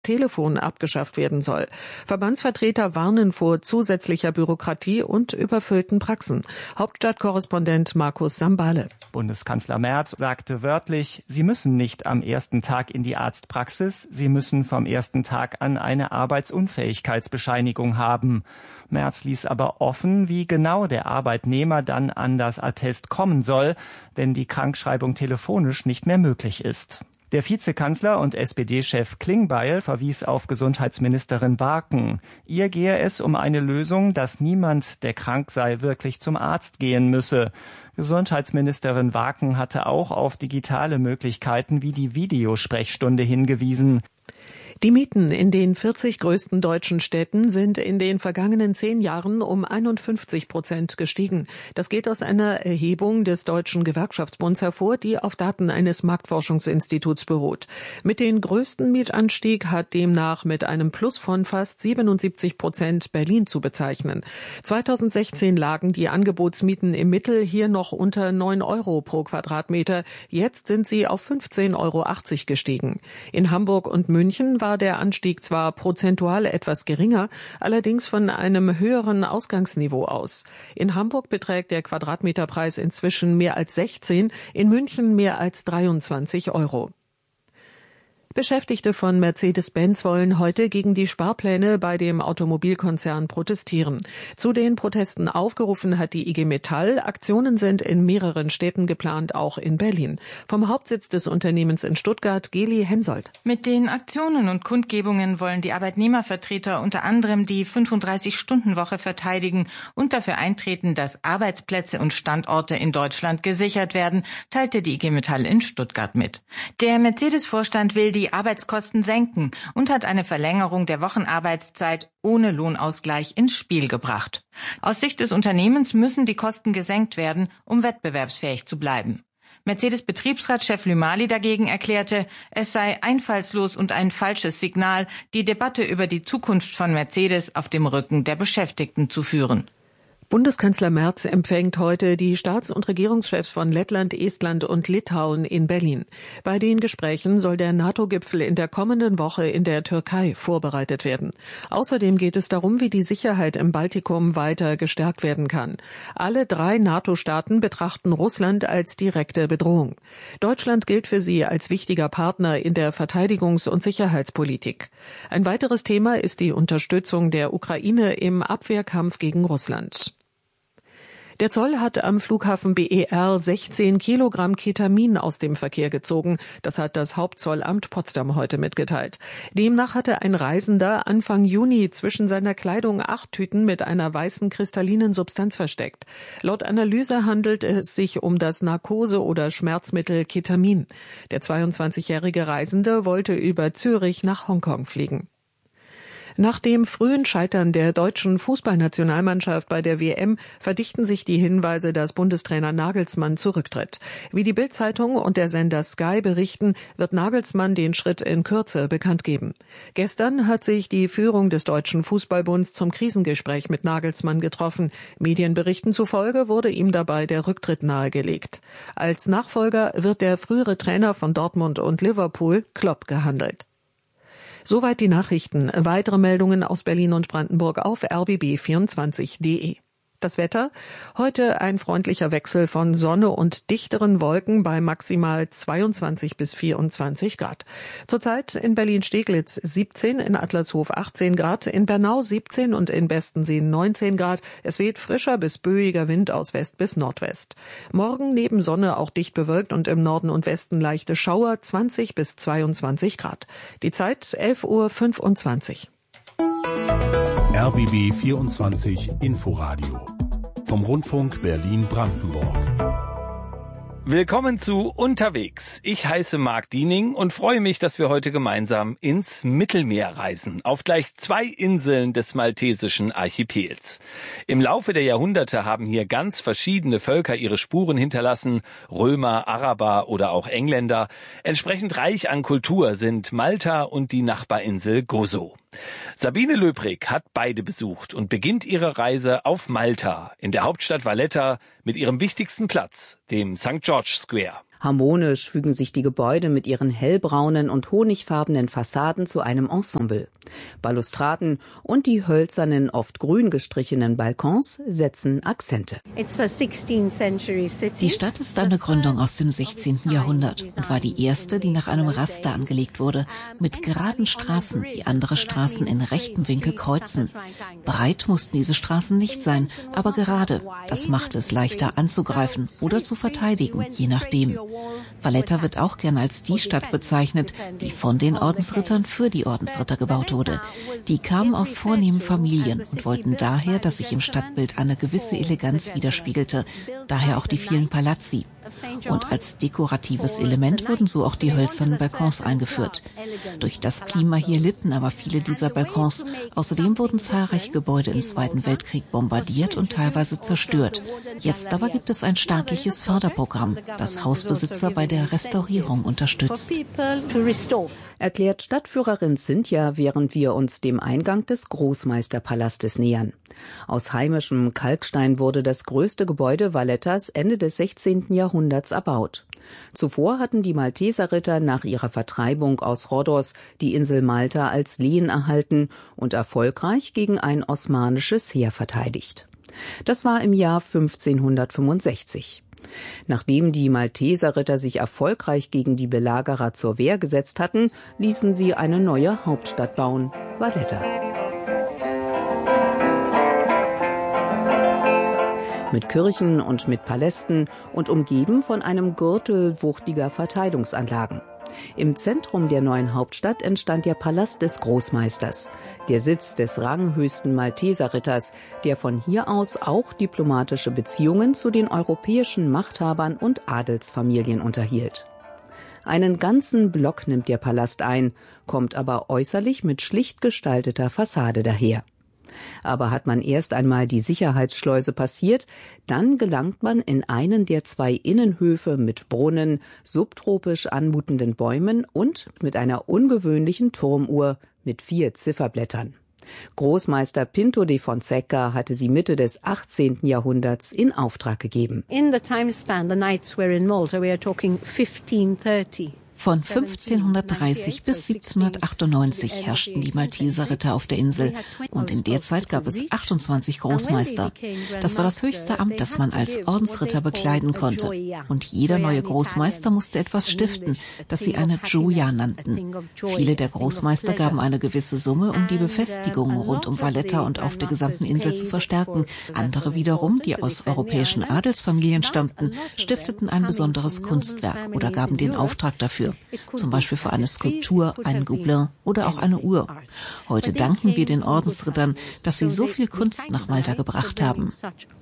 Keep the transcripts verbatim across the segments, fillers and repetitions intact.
Telefon abgeschafft werden soll. Verbandsvertreter warnen vor zusätzlicher Bürokratie und überfüllten Praxen. Hauptstadtkorrespondent Markus Sambale. Bundeskanzler Merz sagte wörtlich, Sie müssen nicht am ersten Tag in die Arztpraxis, Sie müssen vom ersten Tag an eine Arbeitsunfähigkeitsbescheinigung haben. Merz ließ aber offen, wie genau der Arbeitnehmer dann an das Attest kommen soll, wenn die Krankschreibung telefonisch nicht mehr möglich ist. Der Vizekanzler und S P D-Chef Klingbeil verwies auf Gesundheitsministerin Warken. Ihr gehe es um eine Lösung, dass niemand, der krank sei, wirklich zum Arzt gehen müsse. Gesundheitsministerin Warken hatte auch auf digitale Möglichkeiten wie die Videosprechstunde hingewiesen. Die Mieten in den vierzig größten deutschen Städten sind in den vergangenen zehn Jahren um einundfünfzig Prozent gestiegen. Das geht aus einer Erhebung des Deutschen Gewerkschaftsbunds hervor, die auf Daten eines Marktforschungsinstituts beruht. Mit den größten Mietanstieg hat demnach mit einem Plus von fast siebenundsiebzig Prozent Berlin zu bezeichnen. zweitausendsechzehn lagen die Angebotsmieten im Mittel hier noch unter neun Euro pro Quadratmeter. Jetzt sind sie auf fünfzehn Euro achtzig gestiegen. In Hamburg und München war der Anstieg zwar prozentual etwas geringer, allerdings von einem höheren Ausgangsniveau aus. In Hamburg beträgt der Quadratmeterpreis inzwischen mehr als sechzehn, in München mehr als dreiundzwanzig Euro. Beschäftigte von Mercedes-Benz wollen heute gegen die Sparpläne bei dem Automobilkonzern protestieren. Zu den Protesten aufgerufen hat die I G Metall. Aktionen sind in mehreren Städten geplant, auch in Berlin. Vom Hauptsitz des Unternehmens in Stuttgart, Geli Hensoldt. Mit den Aktionen und Kundgebungen wollen die Arbeitnehmervertreter unter anderem die fünfunddreißig-Stunden-Woche verteidigen und dafür eintreten, dass Arbeitsplätze und Standorte in Deutschland gesichert werden, teilte die I G Metall in Stuttgart mit. Der Mercedes-Vorstand will die die Arbeitskosten senken und hat eine Verlängerung der Wochenarbeitszeit ohne Lohnausgleich ins Spiel gebracht. Aus Sicht des Unternehmens müssen die Kosten gesenkt werden, um wettbewerbsfähig zu bleiben. Mercedes-Betriebsratschef Lümali dagegen erklärte, es sei einfallslos und ein falsches Signal, die Debatte über die Zukunft von Mercedes auf dem Rücken der Beschäftigten zu führen. Bundeskanzler Merz empfängt heute die Staats- und Regierungschefs von Lettland, Estland und Litauen in Berlin. Bei den Gesprächen soll der NATO-Gipfel in der kommenden Woche in der Türkei vorbereitet werden. Außerdem geht es darum, wie die Sicherheit im Baltikum weiter gestärkt werden kann. Alle drei NATO-Staaten betrachten Russland als direkte Bedrohung. Deutschland gilt für sie als wichtiger Partner in der Verteidigungs- und Sicherheitspolitik. Ein weiteres Thema ist die Unterstützung der Ukraine im Abwehrkampf gegen Russland. Der Zoll hat am Flughafen B E R sechzehn Kilogramm Ketamin aus dem Verkehr gezogen. Das hat das Hauptzollamt Potsdam heute mitgeteilt. Demnach hatte ein Reisender Anfang Juni zwischen seiner Kleidung acht Tüten mit einer weißen kristallinen Substanz versteckt. Laut Analyse handelt es sich um das Narkose- oder Schmerzmittel Ketamin. Der zweiundzwanzigjährige Reisende wollte über Zürich nach Hongkong fliegen. Nach dem frühen Scheitern der deutschen Fußballnationalmannschaft bei der W M verdichten sich die Hinweise, dass Bundestrainer Nagelsmann zurücktritt. Wie die Bild-Zeitung und der Sender Sky berichten, wird Nagelsmann den Schritt in Kürze bekannt geben. Gestern hat sich die Führung des Deutschen Fußballbunds zum Krisengespräch mit Nagelsmann getroffen. Medienberichten zufolge wurde ihm dabei der Rücktritt nahegelegt. Als Nachfolger wird der frühere Trainer von Dortmund und Liverpool, Klopp, gehandelt. Soweit die Nachrichten. Weitere Meldungen aus Berlin und Brandenburg auf r b b vierundzwanzig punkt de. Das Wetter? Heute ein freundlicher Wechsel von Sonne und dichteren Wolken bei maximal zweiundzwanzig bis vierundzwanzig Grad. Zurzeit in Berlin-Steglitz siebzehn, in Adlershof achtzehn Grad, in Bernau siebzehn und in Bestensee neunzehn Grad. Es weht frischer bis böiger Wind aus West bis Nordwest. Morgen neben Sonne auch dicht bewölkt und im Norden und Westen leichte Schauer, zwanzig bis zweiundzwanzig Grad. Die Zeit elf Uhr fünfundzwanzig. R B B vierundzwanzig Inforadio vom Rundfunk Berlin-Brandenburg. Willkommen zu Unterwegs. Ich heiße Marc Diening und freue mich, dass wir heute gemeinsam ins Mittelmeer reisen, auf gleich zwei Inseln des maltesischen Archipels. Im Laufe der Jahrhunderte haben hier ganz verschiedene Völker ihre Spuren hinterlassen, Römer, Araber oder auch Engländer. Entsprechend reich an Kultur sind Malta und die Nachbarinsel Gozo. Sabine Löbrig hat beide besucht und beginnt ihre Reise auf Malta, in der Hauptstadt Valletta, mit ihrem wichtigsten Platz, dem Sankt George Square. Harmonisch fügen sich die Gebäude mit ihren hellbraunen und honigfarbenen Fassaden zu einem Ensemble. Balustraden und die hölzernen, oft grün gestrichenen Balkons setzen Akzente. Die Stadt ist eine Gründung aus dem sechzehnten Jahrhundert und war die erste, die nach einem Raster angelegt wurde, mit geraden Straßen, die andere Straßen in rechtem Winkel kreuzen. Breit mussten diese Straßen nicht sein, aber gerade. Das machte es leichter anzugreifen oder zu verteidigen, je nachdem. Valletta wird auch gern als die Stadt bezeichnet, die von den Ordensrittern für die Ordensritter gebaut wurde. Die kamen aus vornehmen Familien und wollten daher, dass sich im Stadtbild eine gewisse Eleganz widerspiegelte, daher auch die vielen Palazzi. Und als dekoratives Element wurden so auch die hölzernen Balkons eingeführt. Durch das Klima hier litten aber viele dieser Balkons. Außerdem wurden zahlreiche Gebäude im Zweiten Weltkrieg bombardiert und teilweise zerstört. Jetzt aber gibt es ein staatliches Förderprogramm, das Hausbesitzer bei der Restaurierung unterstützt. Erklärt Stadtführerin Cynthia, während wir uns dem Eingang des Großmeisterpalastes nähern. Aus heimischem Kalkstein wurde das größte Gebäude Vallettas Ende des sechzehnten Jahrhunderts erbaut. Zuvor hatten die Malteserritter nach ihrer Vertreibung aus Rhodos die Insel Malta als Lehen erhalten und erfolgreich gegen ein osmanisches Heer verteidigt. Das war im Jahr fünfzehnhundertfünfundsechzig. Nachdem die Malteserritter sich erfolgreich gegen die Belagerer zur Wehr gesetzt hatten, ließen sie eine neue Hauptstadt bauen, Valletta. Mit Kirchen und mit Palästen und umgeben von einem Gürtel wuchtiger Verteidigungsanlagen. Im Zentrum der neuen Hauptstadt entstand der Palast des Großmeisters, der Sitz des ranghöchsten Malteserritters, der von hier aus auch diplomatische Beziehungen zu den europäischen Machthabern und Adelsfamilien unterhielt. Einen ganzen Block nimmt der Palast ein, kommt aber äußerlich mit schlicht gestalteter Fassade daher. Aber hat man erst einmal die Sicherheitsschleuse passiert, dann gelangt man in einen der zwei Innenhöfe mit Brunnen, subtropisch anmutenden Bäumen und mit einer ungewöhnlichen Turmuhr mit vier Zifferblättern. Großmeister Pinto de Fonseca hatte sie Mitte des achtzehnten Jahrhunderts in Auftrag gegeben. In the time span the nights were in Malta, we are talking fifteen thirty. Von fünfzehnhundertdreißig bis siebzehnhundertachtundneunzig herrschten die Malteserritter auf der Insel und in der Zeit gab es achtundzwanzig Großmeister. Das war das höchste Amt, das man als Ordensritter bekleiden konnte. Und jeder neue Großmeister musste etwas stiften, das sie eine Gioia nannten. Viele der Großmeister gaben eine gewisse Summe, um die Befestigungen rund um Valletta und auf der gesamten Insel zu verstärken. Andere wiederum, die aus europäischen Adelsfamilien stammten, stifteten ein besonderes Kunstwerk oder gaben den Auftrag dafür. Zum Beispiel für eine Skulptur, einen Gobelin oder auch eine Uhr. Heute danken wir den Ordensrittern, dass sie so viel Kunst nach Malta gebracht haben.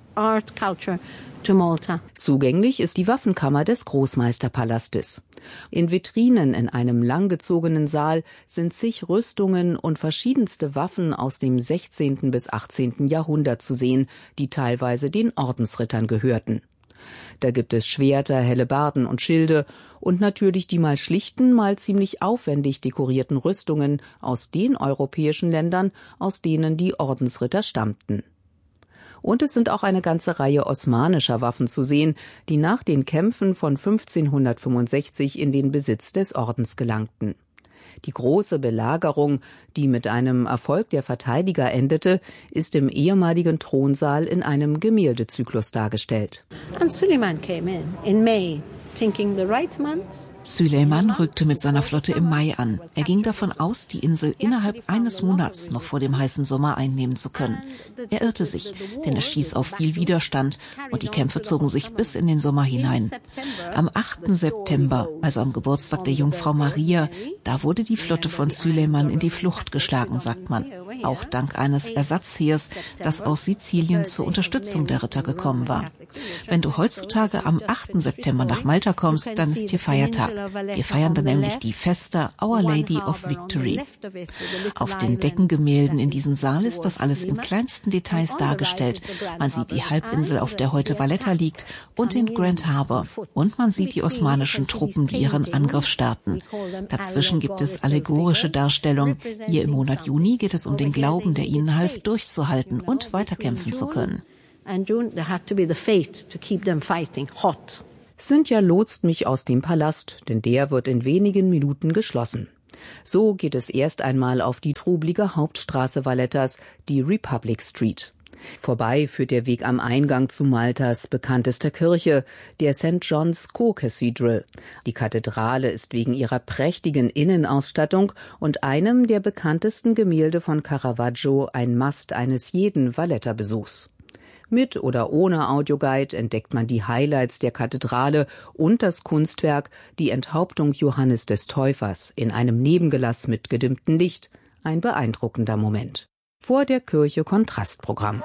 Zugänglich ist die Waffenkammer des Großmeisterpalastes. In Vitrinen in einem langgezogenen Saal sind zig Rüstungen und verschiedenste Waffen aus dem sechzehnten bis achtzehnten Jahrhundert zu sehen, die teilweise den Ordensrittern gehörten. Da gibt es Schwerter, Hellebarden und Schilde und natürlich die mal schlichten, mal ziemlich aufwendig dekorierten Rüstungen aus den europäischen Ländern, aus denen die Ordensritter stammten. Und es sind auch eine ganze Reihe osmanischer Waffen zu sehen, die nach den Kämpfen von fünfzehnhundertfünfundsechzig in den Besitz des Ordens gelangten. Die große Belagerung, die mit einem Erfolg der Verteidiger endete, ist im ehemaligen Thronsaal in einem Gemäldezyklus dargestellt. And Suleiman came in in May, thinking the right months. Süleyman rückte mit seiner Flotte im Mai an. Er ging davon aus, die Insel innerhalb eines Monats noch vor dem heißen Sommer einnehmen zu können. Er irrte sich, denn er stieß auf viel Widerstand und die Kämpfe zogen sich bis in den Sommer hinein. Am achten September, also am Geburtstag der Jungfrau Maria, da wurde die Flotte von Süleyman in die Flucht geschlagen, sagt man. Auch dank eines Ersatzheers, das aus Sizilien zur Unterstützung der Ritter gekommen war. Wenn du heutzutage am achten September nach Malta kommst, dann ist hier Feiertag. Wir feiern dann nämlich die Festa Our Lady of Victory. Auf den Deckengemälden in diesem Saal ist das alles in kleinsten Details dargestellt. Man sieht die Halbinsel, auf der heute Valletta liegt, und den Grand Harbour. Und man sieht die osmanischen Truppen, die ihren Angriff starten. Dazwischen gibt es allegorische Darstellungen. Hier im Monat Juni geht es um den Glauben, der ihnen half, durchzuhalten und weiterkämpfen zu können. Cynthia lotst mich aus dem Palast, denn der wird in wenigen Minuten geschlossen. So geht es erst einmal auf die trubelige Hauptstraße Vallettas, die Republic Street. Vorbei führt der Weg am Eingang zu Maltas bekanntester Kirche, der Saint John's Co-Cathedral. Die Kathedrale ist wegen ihrer prächtigen Innenausstattung und einem der bekanntesten Gemälde von Caravaggio ein Must eines jeden Valletta-Besuchs. Mit oder ohne Audioguide entdeckt man die Highlights der Kathedrale und das Kunstwerk, die Enthauptung Johannes des Täufers in einem Nebengelass mit gedimmtem Licht. Ein beeindruckender Moment. Vor der Kirche Kontrastprogramm.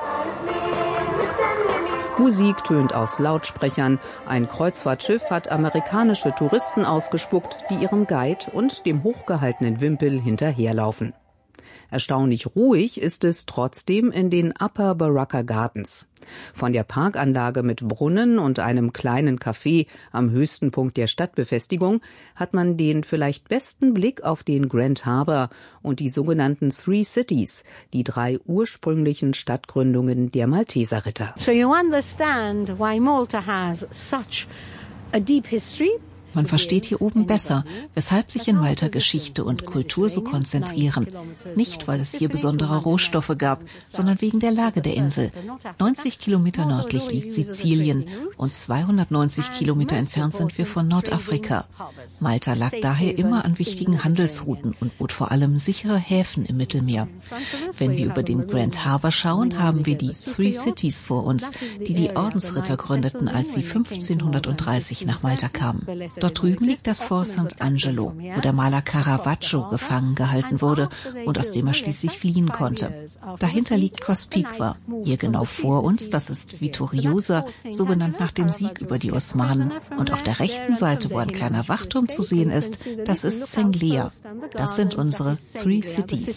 Musik tönt aus Lautsprechern. Ein Kreuzfahrtschiff hat amerikanische Touristen ausgespuckt, die ihrem Guide und dem hochgehaltenen Wimpel hinterherlaufen. Erstaunlich ruhig ist es trotzdem in den Upper Baraka Gardens. Von der Parkanlage mit Brunnen und einem kleinen Café am höchsten Punkt der Stadtbefestigung hat man den vielleicht besten Blick auf den Grand Harbour und die sogenannten Three Cities, die drei ursprünglichen Stadtgründungen der Malteserritter. So you understand why Malta has such a deep history. Man versteht hier oben besser, weshalb sich in Malta Geschichte und Kultur so konzentrieren. Nicht, weil es hier besondere Rohstoffe gab, sondern wegen der Lage der Insel. neunzig Kilometer nördlich liegt Sizilien und zweihundertneunzig Kilometer entfernt sind wir von Nordafrika. Malta lag daher immer an wichtigen Handelsrouten und bot vor allem sichere Häfen im Mittelmeer. Wenn wir über den Grand Harbour schauen, haben wir die Three Cities vor uns, die die Ordensritter gründeten, als sie fünfzehnhundertdreißig nach Malta kamen. Dort drüben liegt das Fort Sant'Angelo, wo der Maler Caravaggio gefangen gehalten wurde und aus dem er schließlich fliehen konnte. Dahinter liegt Cospigua. Hier genau vor uns, das ist Vittoriosa, so benannt nach dem Sieg über die Osmanen. Und auf der rechten Seite, wo ein kleiner Wachturm zu sehen ist, das ist Senglea. Das sind unsere Three Cities.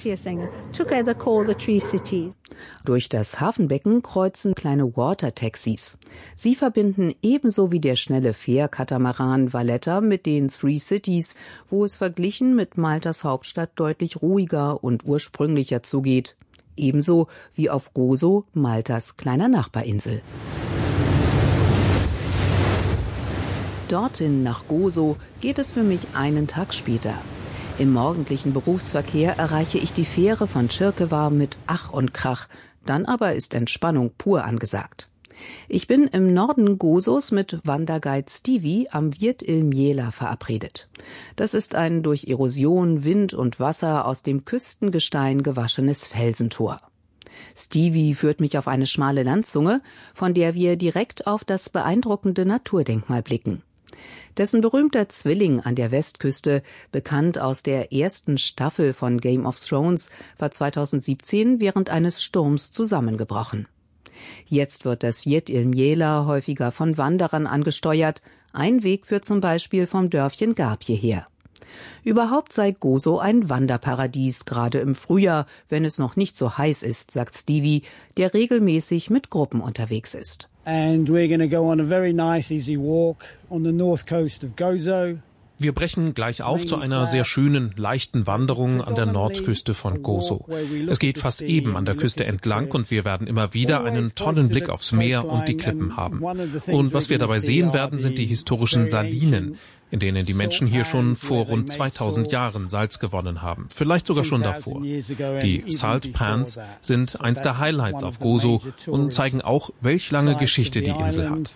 Durch das Hafenbecken kreuzen kleine Water-Taxis. Sie verbinden ebenso wie der schnelle Fährkatamaran Valletta mit den Three Cities, wo es verglichen mit Maltas Hauptstadt deutlich ruhiger und ursprünglicher zugeht. Ebenso wie auf Gozo, Maltas kleiner Nachbarinsel. Dorthin nach Gozo geht es für mich einen Tag später. Im morgendlichen Berufsverkehr erreiche ich die Fähre von Čirkeva mit Ach und Krach. Dann aber ist Entspannung pur angesagt. Ich bin im Norden Gozos mit Wanderguide Stevie am Virt il Miela verabredet. Das ist ein durch Erosion, Wind und Wasser aus dem Küstengestein gewaschenes Felsentor. Stevie führt mich auf eine schmale Landzunge, von der wir direkt auf das beeindruckende Naturdenkmal blicken. Dessen berühmter Zwilling an der Westküste, bekannt aus der ersten Staffel von Game of Thrones, war zweitausendsiebzehn während eines Sturms zusammengebrochen. Jetzt wird das Virt il Miela häufiger von Wanderern angesteuert. Ein Weg führt zum Beispiel vom Dörfchen Gapje her. Überhaupt sei Gozo ein Wanderparadies, gerade im Frühjahr, wenn es noch nicht so heiß ist, sagt Stevie, der regelmäßig mit Gruppen unterwegs ist. And we're going to go on a very nice easy walk on the north coast of Gozo. Wir brechen gleich auf zu einer sehr schönen, leichten Wanderung an der Nordküste von Gozo. Es geht fast eben an der Küste entlang und wir werden immer wieder einen tollen Blick aufs Meer und die Klippen haben. Und was wir dabei sehen werden, sind die historischen Salinen, in denen die Menschen hier schon vor rund zweitausend Jahren Salz gewonnen haben. Vielleicht sogar schon davor. Die Salt Pans sind eins der Highlights auf Gozo und zeigen auch, welch lange Geschichte die Insel hat.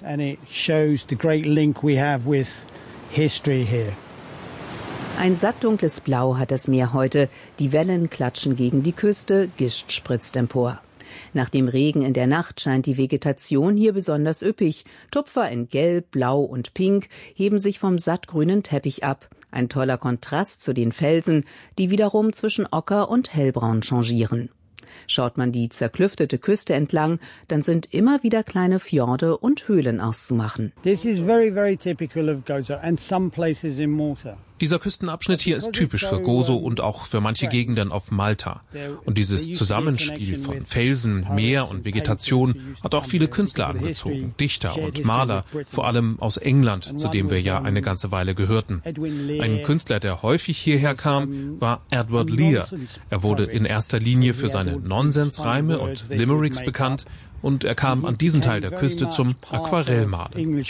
History here. Ein sattdunkles Blau hat das Meer heute. Die Wellen klatschen gegen die Küste, Gischt spritzt empor. Nach dem Regen in der Nacht scheint die Vegetation hier besonders üppig. Tupfer in Gelb, Blau und Pink heben sich vom sattgrünen Teppich ab. Ein toller Kontrast zu den Felsen, die wiederum zwischen Ocker und Hellbraun changieren. Schaut man die zerklüftete Küste entlang, dann sind immer wieder kleine Fjorde und Höhlen auszumachen. This is very, very typical of Gozo and some places in Malta. Dieser Küstenabschnitt hier ist typisch für Gozo und auch für manche Gegenden auf Malta. Und dieses Zusammenspiel von Felsen, Meer und Vegetation hat auch viele Künstler angezogen, Dichter und Maler, vor allem aus England, zu dem wir ja eine ganze Weile gehörten. Ein Künstler, der häufig hierher kam, war Edward Lear. Er wurde in erster Linie für seine Nonsensreime und Limericks bekannt und er kam an diesen Teil der Küste zum Aquarellmalen.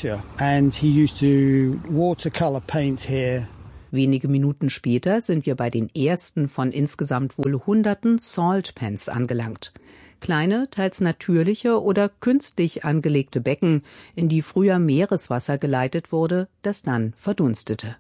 Wenige Minuten später sind wir bei den ersten von insgesamt wohl hunderten Salt Pans angelangt. Kleine, teils natürliche oder künstlich angelegte Becken, in die früher Meereswasser geleitet wurde, das dann verdunstete.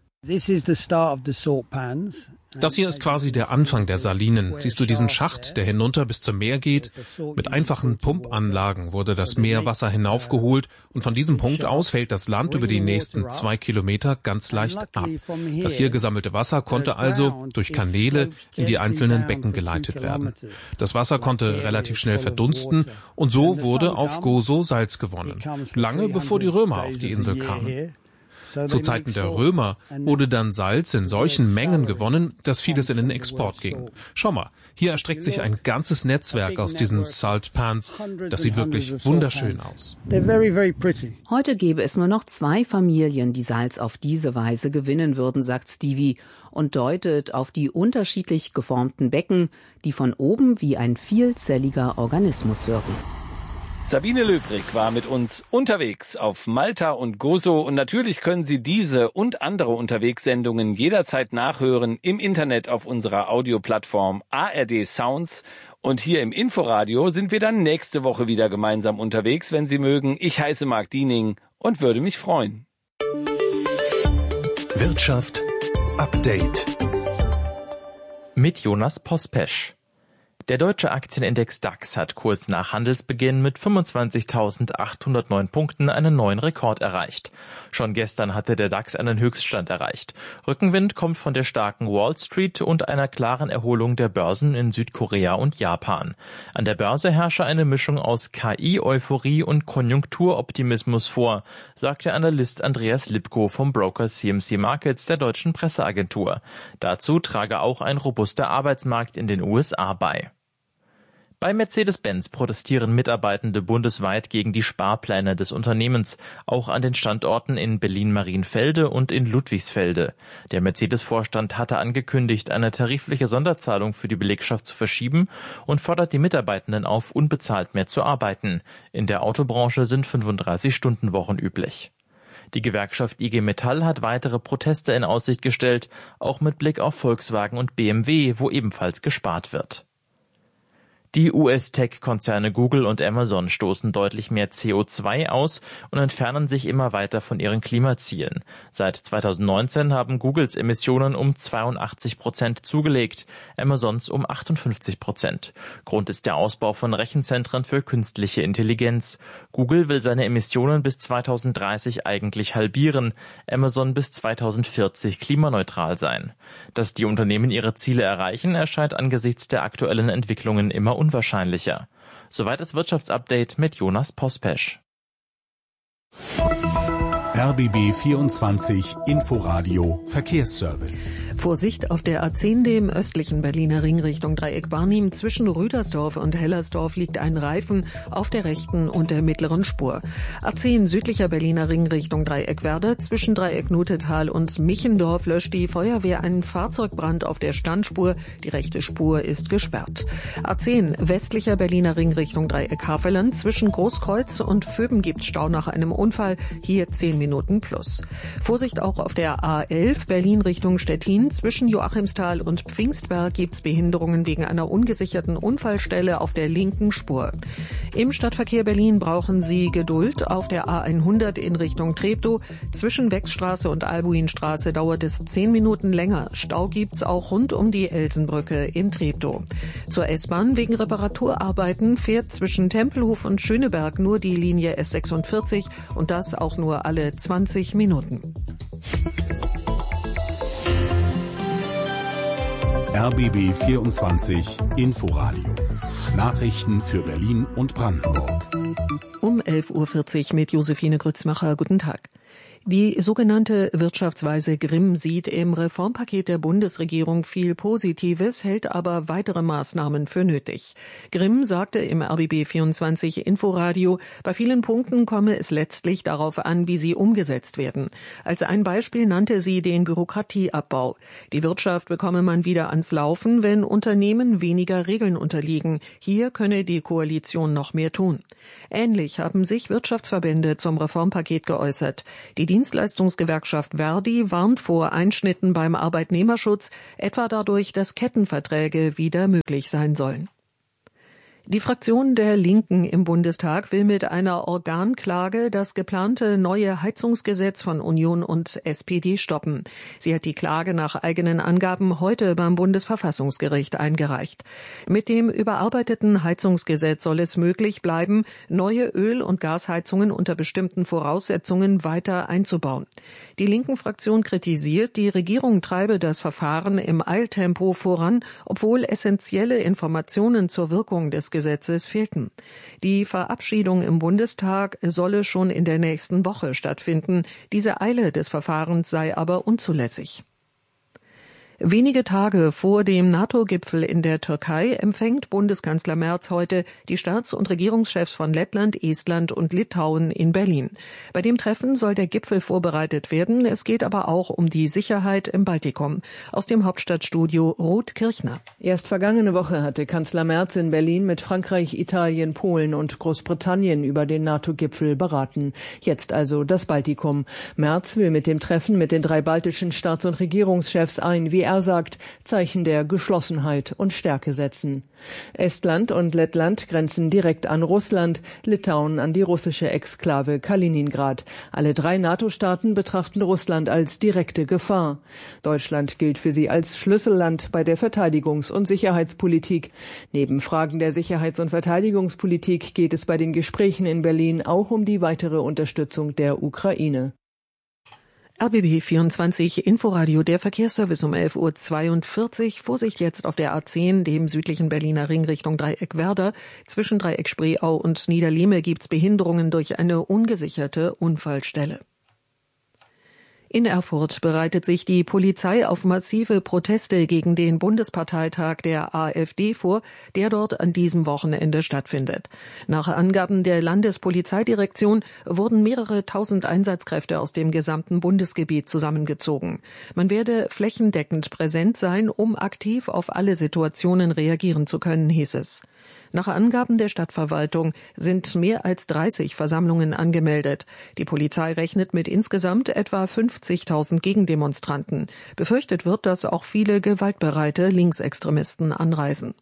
Das hier ist quasi der Anfang der Salinen. Siehst du diesen Schacht, der hinunter bis zum Meer geht? Mit einfachen Pumpanlagen wurde das Meerwasser hinaufgeholt und von diesem Punkt aus fällt das Land über die nächsten zwei Kilometer ganz leicht ab. Das hier gesammelte Wasser konnte also durch Kanäle in die einzelnen Becken geleitet werden. Das Wasser konnte relativ schnell verdunsten und so wurde auf Gozo Salz gewonnen, lange bevor die Römer auf die Insel kamen. Zu Zeiten der Römer wurde dann Salz in solchen Mengen gewonnen, dass vieles in den Export ging. Schau mal, hier erstreckt sich ein ganzes Netzwerk aus diesen Salt Pans. Das sieht wirklich wunderschön aus. Heute gäbe es nur noch zwei Familien, die Salz auf diese Weise gewinnen würden, sagt Stevie und deutet auf die unterschiedlich geformten Becken, die von oben wie ein vielzelliger Organismus wirken. Sabine Löbrig war mit uns unterwegs auf Malta und Gozo und natürlich können Sie diese und andere Unterwegssendungen jederzeit nachhören im Internet auf unserer Audioplattform A R D Sounds und hier im Inforadio sind wir dann nächste Woche wieder gemeinsam unterwegs, wenn Sie mögen. Ich heiße Marc Diening und würde mich freuen. Wirtschaft Update mit Jonas Pospesch. Der deutsche Aktienindex DAX hat kurz nach Handelsbeginn mit fünfundzwanzigtausendachthundertneun Punkten einen neuen Rekord erreicht. Schon gestern hatte der DAX einen Höchststand erreicht. Rückenwind kommt von der starken Wall Street und einer klaren Erholung der Börsen in Südkorea und Japan. An der Börse herrsche eine Mischung aus K I-Euphorie und Konjunkturoptimismus vor, sagt der Analyst Andreas Lipko vom Broker C M C Markets der deutschen Presseagentur. Dazu trage auch ein robuster Arbeitsmarkt in den U S A bei. Bei Mercedes-Benz protestieren Mitarbeitende bundesweit gegen die Sparpläne des Unternehmens, auch an den Standorten in Berlin-Marienfelde und in Ludwigsfelde. Der Mercedes-Vorstand hatte angekündigt, eine tarifliche Sonderzahlung für die Belegschaft zu verschieben und fordert die Mitarbeitenden auf, unbezahlt mehr zu arbeiten. In der Autobranche sind fünfunddreißig-Stunden-Wochen üblich. Die Gewerkschaft I G Metall hat weitere Proteste in Aussicht gestellt, auch mit Blick auf Volkswagen und B M W, wo ebenfalls gespart wird. Die U S-Tech-Konzerne Google und Amazon stoßen deutlich mehr C O zwei aus und entfernen sich immer weiter von ihren Klimazielen. Seit zweitausendneunzehn haben Googles Emissionen um zweiundachtzig Prozent zugelegt, Amazons um achtundfünfzig Prozent. Grund ist der Ausbau von Rechenzentren für künstliche Intelligenz. Google will seine Emissionen bis zweitausenddreißig eigentlich halbieren, Amazon bis zweitausendvierzig klimaneutral sein. Dass die Unternehmen ihre Ziele erreichen, erscheint angesichts der aktuellen Entwicklungen immer unwahrscheinlicher. Soweit das Wirtschaftsupdate mit Jonas Pospesch. R B B vierundzwanzig Inforadio Verkehrsservice. Vorsicht auf der A zehn, dem östlichen Berliner Ring Richtung Dreieck Barnim. Zwischen Rüdersdorf und Hellersdorf liegt ein Reifen auf der rechten und der mittleren Spur. A zehn, südlicher Berliner Ring Richtung Dreieck Werder. Zwischen Dreieck Nutetal und Michendorf löscht die Feuerwehr einen Fahrzeugbrand auf der Standspur. Die rechte Spur ist gesperrt. A zehn, westlicher Berliner Ring Richtung Dreieck Havelland. Zwischen Großkreuz und Vöben gibt's Stau nach einem Unfall. Hier zehn Minuten plus. Vorsicht auch auf der A elf, Berlin Richtung Stettin. Zwischen Joachimsthal und Pfingstberg gibt's Behinderungen wegen einer ungesicherten Unfallstelle auf der linken Spur. Im Stadtverkehr Berlin brauchen Sie Geduld. Auf der A hundert in Richtung Treptow. Zwischen Wechsstraße und Albuinstraße dauert es zehn Minuten länger. Stau gibt's auch rund um die Elsenbrücke in Treptow. Zur S-Bahn wegen Reparaturarbeiten fährt zwischen Tempelhof und Schöneberg nur die Linie S sechsundvierzig und das auch nur alle zwanzig Minuten. R B B vierundzwanzig Inforadio. Nachrichten für Berlin und Brandenburg. Um elf Uhr vierzig mit Josephine Grützmacher. Guten Tag. Die sogenannte Wirtschaftsweise Grimm sieht im Reformpaket der Bundesregierung viel Positives, hält aber weitere Maßnahmen für nötig. Grimm sagte im R B B vierundzwanzig Inforadio, bei vielen Punkten komme es letztlich darauf an, wie sie umgesetzt werden. Als ein Beispiel nannte sie den Bürokratieabbau. Die Wirtschaft bekomme man wieder ans Laufen, wenn Unternehmen weniger Regeln unterliegen. Hier könne die Koalition noch mehr tun. Ähnlich haben sich Wirtschaftsverbände zum Reformpaket geäußert. Die Dienstleistungsgewerkschaft Verdi warnt vor Einschnitten beim Arbeitnehmerschutz, etwa dadurch, dass Kettenverträge wieder möglich sein sollen. Die Fraktion der Linken im Bundestag will mit einer Organklage das geplante neue Heizungsgesetz von Union und S P D stoppen. Sie hat die Klage nach eigenen Angaben heute beim Bundesverfassungsgericht eingereicht. Mit dem überarbeiteten Heizungsgesetz soll es möglich bleiben, neue Öl- und Gasheizungen unter bestimmten Voraussetzungen weiter einzubauen. Die Linken-Fraktion kritisiert, die Regierung treibe das Verfahren im Eiltempo voran, obwohl essentielle Informationen zur Wirkung des Gesetzes fehlten. Die Verabschiedung im Bundestag solle schon in der nächsten Woche stattfinden. Diese Eile des Verfahrens sei aber unzulässig. Wenige Tage vor dem NATO-Gipfel in der Türkei empfängt Bundeskanzler Merz heute die Staats- und Regierungschefs von Lettland, Estland und Litauen in Berlin. Bei dem Treffen soll der Gipfel vorbereitet werden. Es geht aber auch um die Sicherheit im Baltikum. Aus dem Hauptstadtstudio Ruth Kirchner. Erst vergangene Woche hatte Kanzler Merz in Berlin mit Frankreich, Italien, Polen und Großbritannien über den NATO-Gipfel beraten. Jetzt also das Baltikum. Merz will mit dem Treffen mit den drei baltischen Staats- und Regierungschefs ein, wie er sagt, Zeichen der Geschlossenheit und Stärke setzen. Estland und Lettland grenzen direkt an Russland, Litauen an die russische Exklave Kaliningrad. Alle drei NATO-Staaten betrachten Russland als direkte Gefahr. Deutschland gilt für sie als Schlüsselland bei der Verteidigungs- und Sicherheitspolitik. Neben Fragen der Sicherheits- und Verteidigungspolitik geht es bei den Gesprächen in Berlin auch um die weitere Unterstützung der Ukraine. R B B vierundzwanzig Inforadio, der Verkehrsservice um elf Uhr zweiundvierzig. Vorsicht jetzt auf der A zehn, dem südlichen Berliner Ring Richtung Dreieck Werder. Zwischen Dreieck Spreeau und Niederlehme gibt's Behinderungen durch eine ungesicherte Unfallstelle. In Erfurt bereitet sich die Polizei auf massive Proteste gegen den Bundesparteitag der AfD vor, der dort an diesem Wochenende stattfindet. Nach Angaben der Landespolizeidirektion wurden mehrere tausend Einsatzkräfte aus dem gesamten Bundesgebiet zusammengezogen. Man werde flächendeckend präsent sein, um aktiv auf alle Situationen reagieren zu können, hieß es. Nach Angaben der Stadtverwaltung sind mehr als dreißig Versammlungen angemeldet. Die Polizei rechnet mit insgesamt etwa fünfzigtausend Gegendemonstranten. Befürchtet wird, dass auch viele gewaltbereite Linksextremisten anreisen.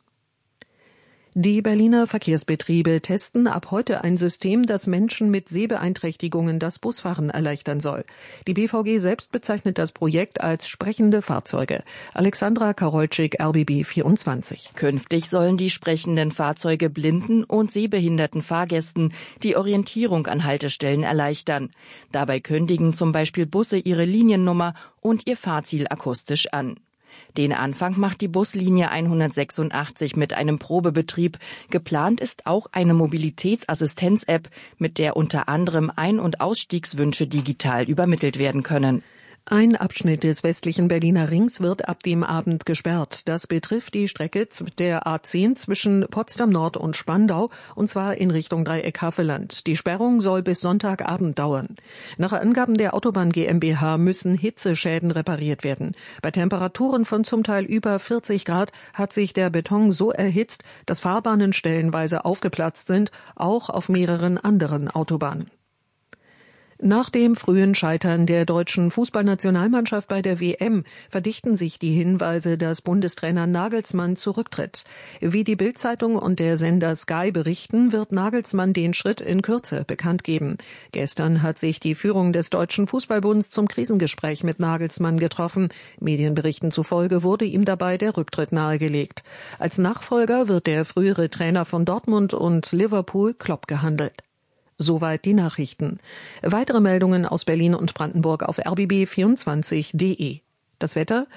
Die Berliner Verkehrsbetriebe testen ab heute ein System, das Menschen mit Sehbeeinträchtigungen das Busfahren erleichtern soll. Die B V G selbst bezeichnet das Projekt als sprechende Fahrzeuge. Alexandra Karolczyk, R B B vierundzwanzig. Künftig sollen die sprechenden Fahrzeuge blinden und sehbehinderten Fahrgästen die Orientierung an Haltestellen erleichtern. Dabei kündigen zum Beispiel Busse ihre Liniennummer und ihr Fahrziel akustisch an. Den Anfang macht die Buslinie hundertsechsundachtzig mit einem Probebetrieb. Geplant ist auch eine Mobilitätsassistenz-App, mit der unter anderem Ein- und Ausstiegswünsche digital übermittelt werden können. Ein Abschnitt des westlichen Berliner Rings wird ab dem Abend gesperrt. Das betrifft die Strecke der A zehn zwischen Potsdam Nord und Spandau, und zwar in Richtung Dreieck Havelland. Die Sperrung soll bis Sonntagabend dauern. Nach Angaben der Autobahn GmbH müssen Hitzeschäden repariert werden. Bei Temperaturen von zum Teil über vierzig Grad hat sich der Beton so erhitzt, dass Fahrbahnen stellenweise aufgeplatzt sind, auch auf mehreren anderen Autobahnen. Nach dem frühen Scheitern der deutschen Fußballnationalmannschaft bei der W M verdichten sich die Hinweise, dass Bundestrainer Nagelsmann zurücktritt. Wie die Bild-Zeitung und der Sender Sky berichten, wird Nagelsmann den Schritt in Kürze bekannt geben. Gestern hat sich die Führung des Deutschen Fußballbunds zum Krisengespräch mit Nagelsmann getroffen. Medienberichten zufolge wurde ihm dabei der Rücktritt nahegelegt. Als Nachfolger wird der frühere Trainer von Dortmund und Liverpool Klopp gehandelt. Soweit die Nachrichten. Weitere Meldungen aus Berlin und Brandenburg auf r b b vierundzwanzig punkt d e. Das Wetter: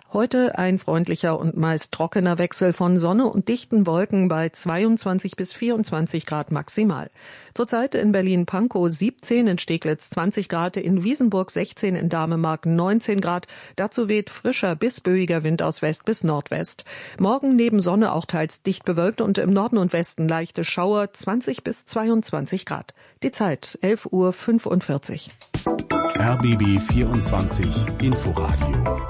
Heute ein freundlicher und meist trockener Wechsel von Sonne und dichten Wolken bei zweiundzwanzig bis vierundzwanzig Grad maximal. Zurzeit in Berlin-Pankow siebzehn, in Steglitz zwanzig Grad, in Wiesenburg sechzehn, in Damemark neunzehn Grad. Dazu weht frischer bis böiger Wind aus West bis Nordwest. Morgen neben Sonne auch teils dicht bewölkt und im Norden und Westen leichte Schauer, zwanzig bis zweiundzwanzig Grad. Die Zeit elf Uhr fünfundvierzig. R B B vierundzwanzig Inforadio.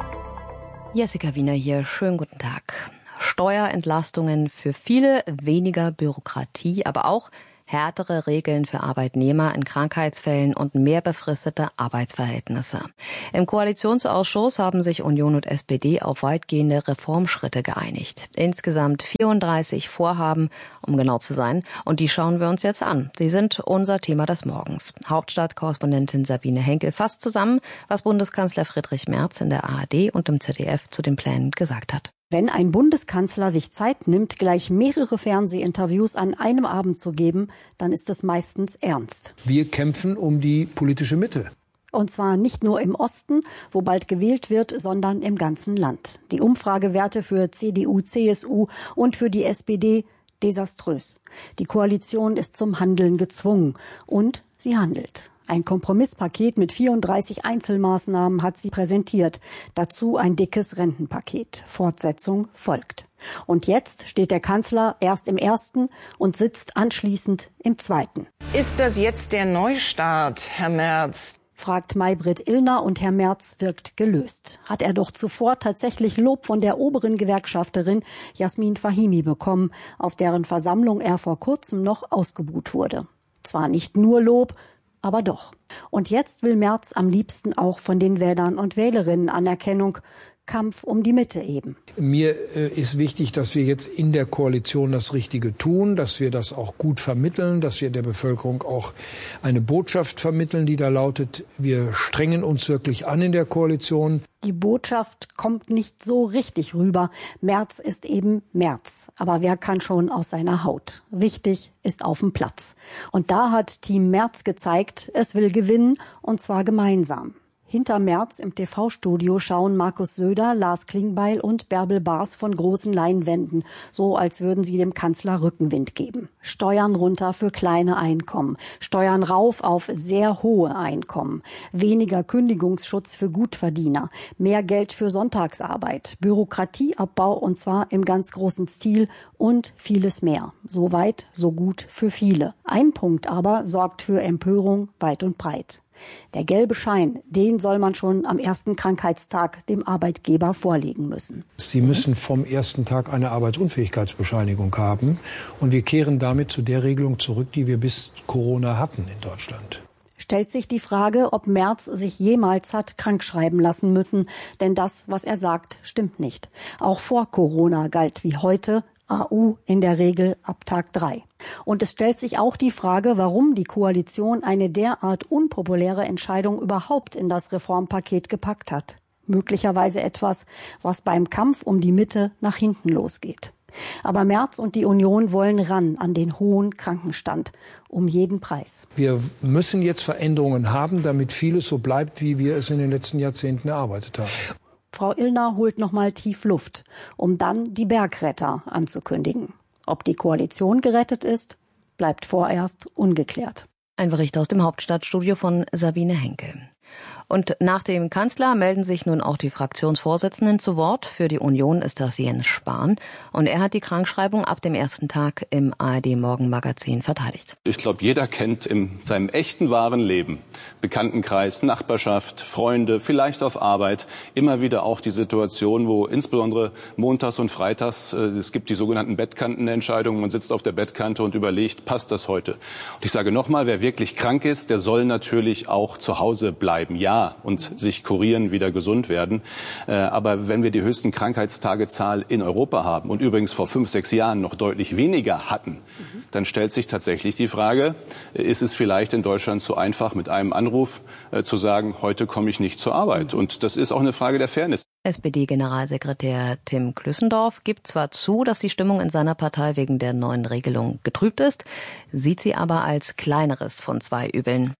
Jessica Wiener hier, schönen guten Tag. Steuerentlastungen für viele, weniger Bürokratie, aber auch härtere Regeln für Arbeitnehmer in Krankheitsfällen und mehr befristete Arbeitsverhältnisse. Im Koalitionsausschuss haben sich Union und S P D auf weitgehende Reformschritte geeinigt. Insgesamt vierunddreißig Vorhaben, um genau zu sein. Und die schauen wir uns jetzt an. Sie sind unser Thema des Morgens. Hauptstadtkorrespondentin Sabine Henkel fasst zusammen, was Bundeskanzler Friedrich Merz in der A R D und im Z D F zu den Plänen gesagt hat. Wenn ein Bundeskanzler sich Zeit nimmt, gleich mehrere Fernsehinterviews an einem Abend zu geben, dann ist es meistens ernst. Wir kämpfen um die politische Mitte. Und zwar nicht nur im Osten, wo bald gewählt wird, sondern im ganzen Land. Die Umfragewerte für C D U, C S U und für die S P D desaströs. Die Koalition ist zum Handeln gezwungen und sie handelt. Ein Kompromisspaket mit vierunddreißig Einzelmaßnahmen hat sie präsentiert. Dazu ein dickes Rentenpaket. Fortsetzung folgt. Und jetzt steht der Kanzler erst im ersten und sitzt anschließend im zweiten. Ist das jetzt der Neustart, Herr Merz? Fragt Maybrit Illner und Herr Merz wirkt gelöst. Hat er doch zuvor tatsächlich Lob von der oberen Gewerkschafterin Jasmin Fahimi bekommen, auf deren Versammlung er vor kurzem noch ausgebuht wurde. Zwar nicht nur Lob, aber doch. Und jetzt will Merz am liebsten auch von den Wählern und Wählerinnen Anerkennung. Kampf um die Mitte eben. Mir äh, ist wichtig, dass wir jetzt in der Koalition das Richtige tun, dass wir das auch gut vermitteln, dass wir der Bevölkerung auch eine Botschaft vermitteln, die da lautet, wir strengen uns wirklich an in der Koalition. Die Botschaft kommt nicht so richtig rüber. Merz ist eben Merz. Aber wer kann schon aus seiner Haut? Wichtig ist auf dem Platz. Und da hat Team Merz gezeigt, es will gewinnen, und zwar gemeinsam. Hinter Merz im T V-Studio schauen Markus Söder, Lars Klingbeil und Bärbel Baas von großen Leinwänden, so als würden sie dem Kanzler Rückenwind geben. Steuern runter für kleine Einkommen, Steuern rauf auf sehr hohe Einkommen, weniger Kündigungsschutz für Gutverdiener, mehr Geld für Sonntagsarbeit, Bürokratieabbau und zwar im ganz großen Stil und vieles mehr. So weit, so gut für viele. Ein Punkt aber sorgt für Empörung weit und breit. Der gelbe Schein, den soll man schon am ersten Krankheitstag dem Arbeitgeber vorlegen müssen. Sie müssen vom ersten Tag eine Arbeitsunfähigkeitsbescheinigung haben. Und wir kehren damit zu der Regelung zurück, die wir bis Corona hatten in Deutschland. Stellt sich die Frage, ob Merz sich jemals hat krankschreiben lassen müssen. Denn das, was er sagt, stimmt nicht. Auch vor Corona galt wie heute A U in der Regel ab Tag drei. Und es stellt sich auch die Frage, warum die Koalition eine derart unpopuläre Entscheidung überhaupt in das Reformpaket gepackt hat. Möglicherweise etwas, was beim Kampf um die Mitte nach hinten losgeht. Aber Merz und die Union wollen ran an den hohen Krankenstand. Um jeden Preis. Wir müssen jetzt Veränderungen haben, damit vieles so bleibt, wie wir es in den letzten Jahrzehnten erarbeitet haben. Frau Illner holt noch mal tief Luft, um dann die Bergretter anzukündigen. Ob die Koalition gerettet ist, bleibt vorerst ungeklärt. Ein Bericht aus dem Hauptstadtstudio von Sabine Henkel. Und nach dem Kanzler melden sich nun auch die Fraktionsvorsitzenden zu Wort. Für die Union ist das Jens Spahn. Und er hat die Krankschreibung ab dem ersten Tag im A R D-Morgenmagazin verteidigt. Ich glaube, jeder kennt in seinem echten, wahren Leben, Bekanntenkreis, Nachbarschaft, Freunde, vielleicht auf Arbeit, immer wieder auch die Situation, wo insbesondere montags und freitags, äh, es gibt die sogenannten Bettkantenentscheidungen, man sitzt auf der Bettkante und überlegt, passt das heute? Und ich sage nochmal, wer wirklich krank ist, der soll natürlich auch zu Hause bleiben. Ja, und sich kurieren, wieder gesund werden. Äh, aber wenn wir die höchsten Krankheitstagezahl in Europa haben und übrigens vor fünf, sechs Jahren noch deutlich weniger hatten, mhm. dann stellt sich tatsächlich die Frage, ist es vielleicht in Deutschland zu einfach, mit einem Anruf äh, zu sagen, heute komme ich nicht zur Arbeit? Mhm. Und das ist auch eine Frage der Fairness. S P D-Generalsekretär Tim Klüssendorf gibt zwar zu, dass die Stimmung in seiner Partei wegen der neuen Regelung getrübt ist, sieht sie aber als kleineres von zwei Übeln.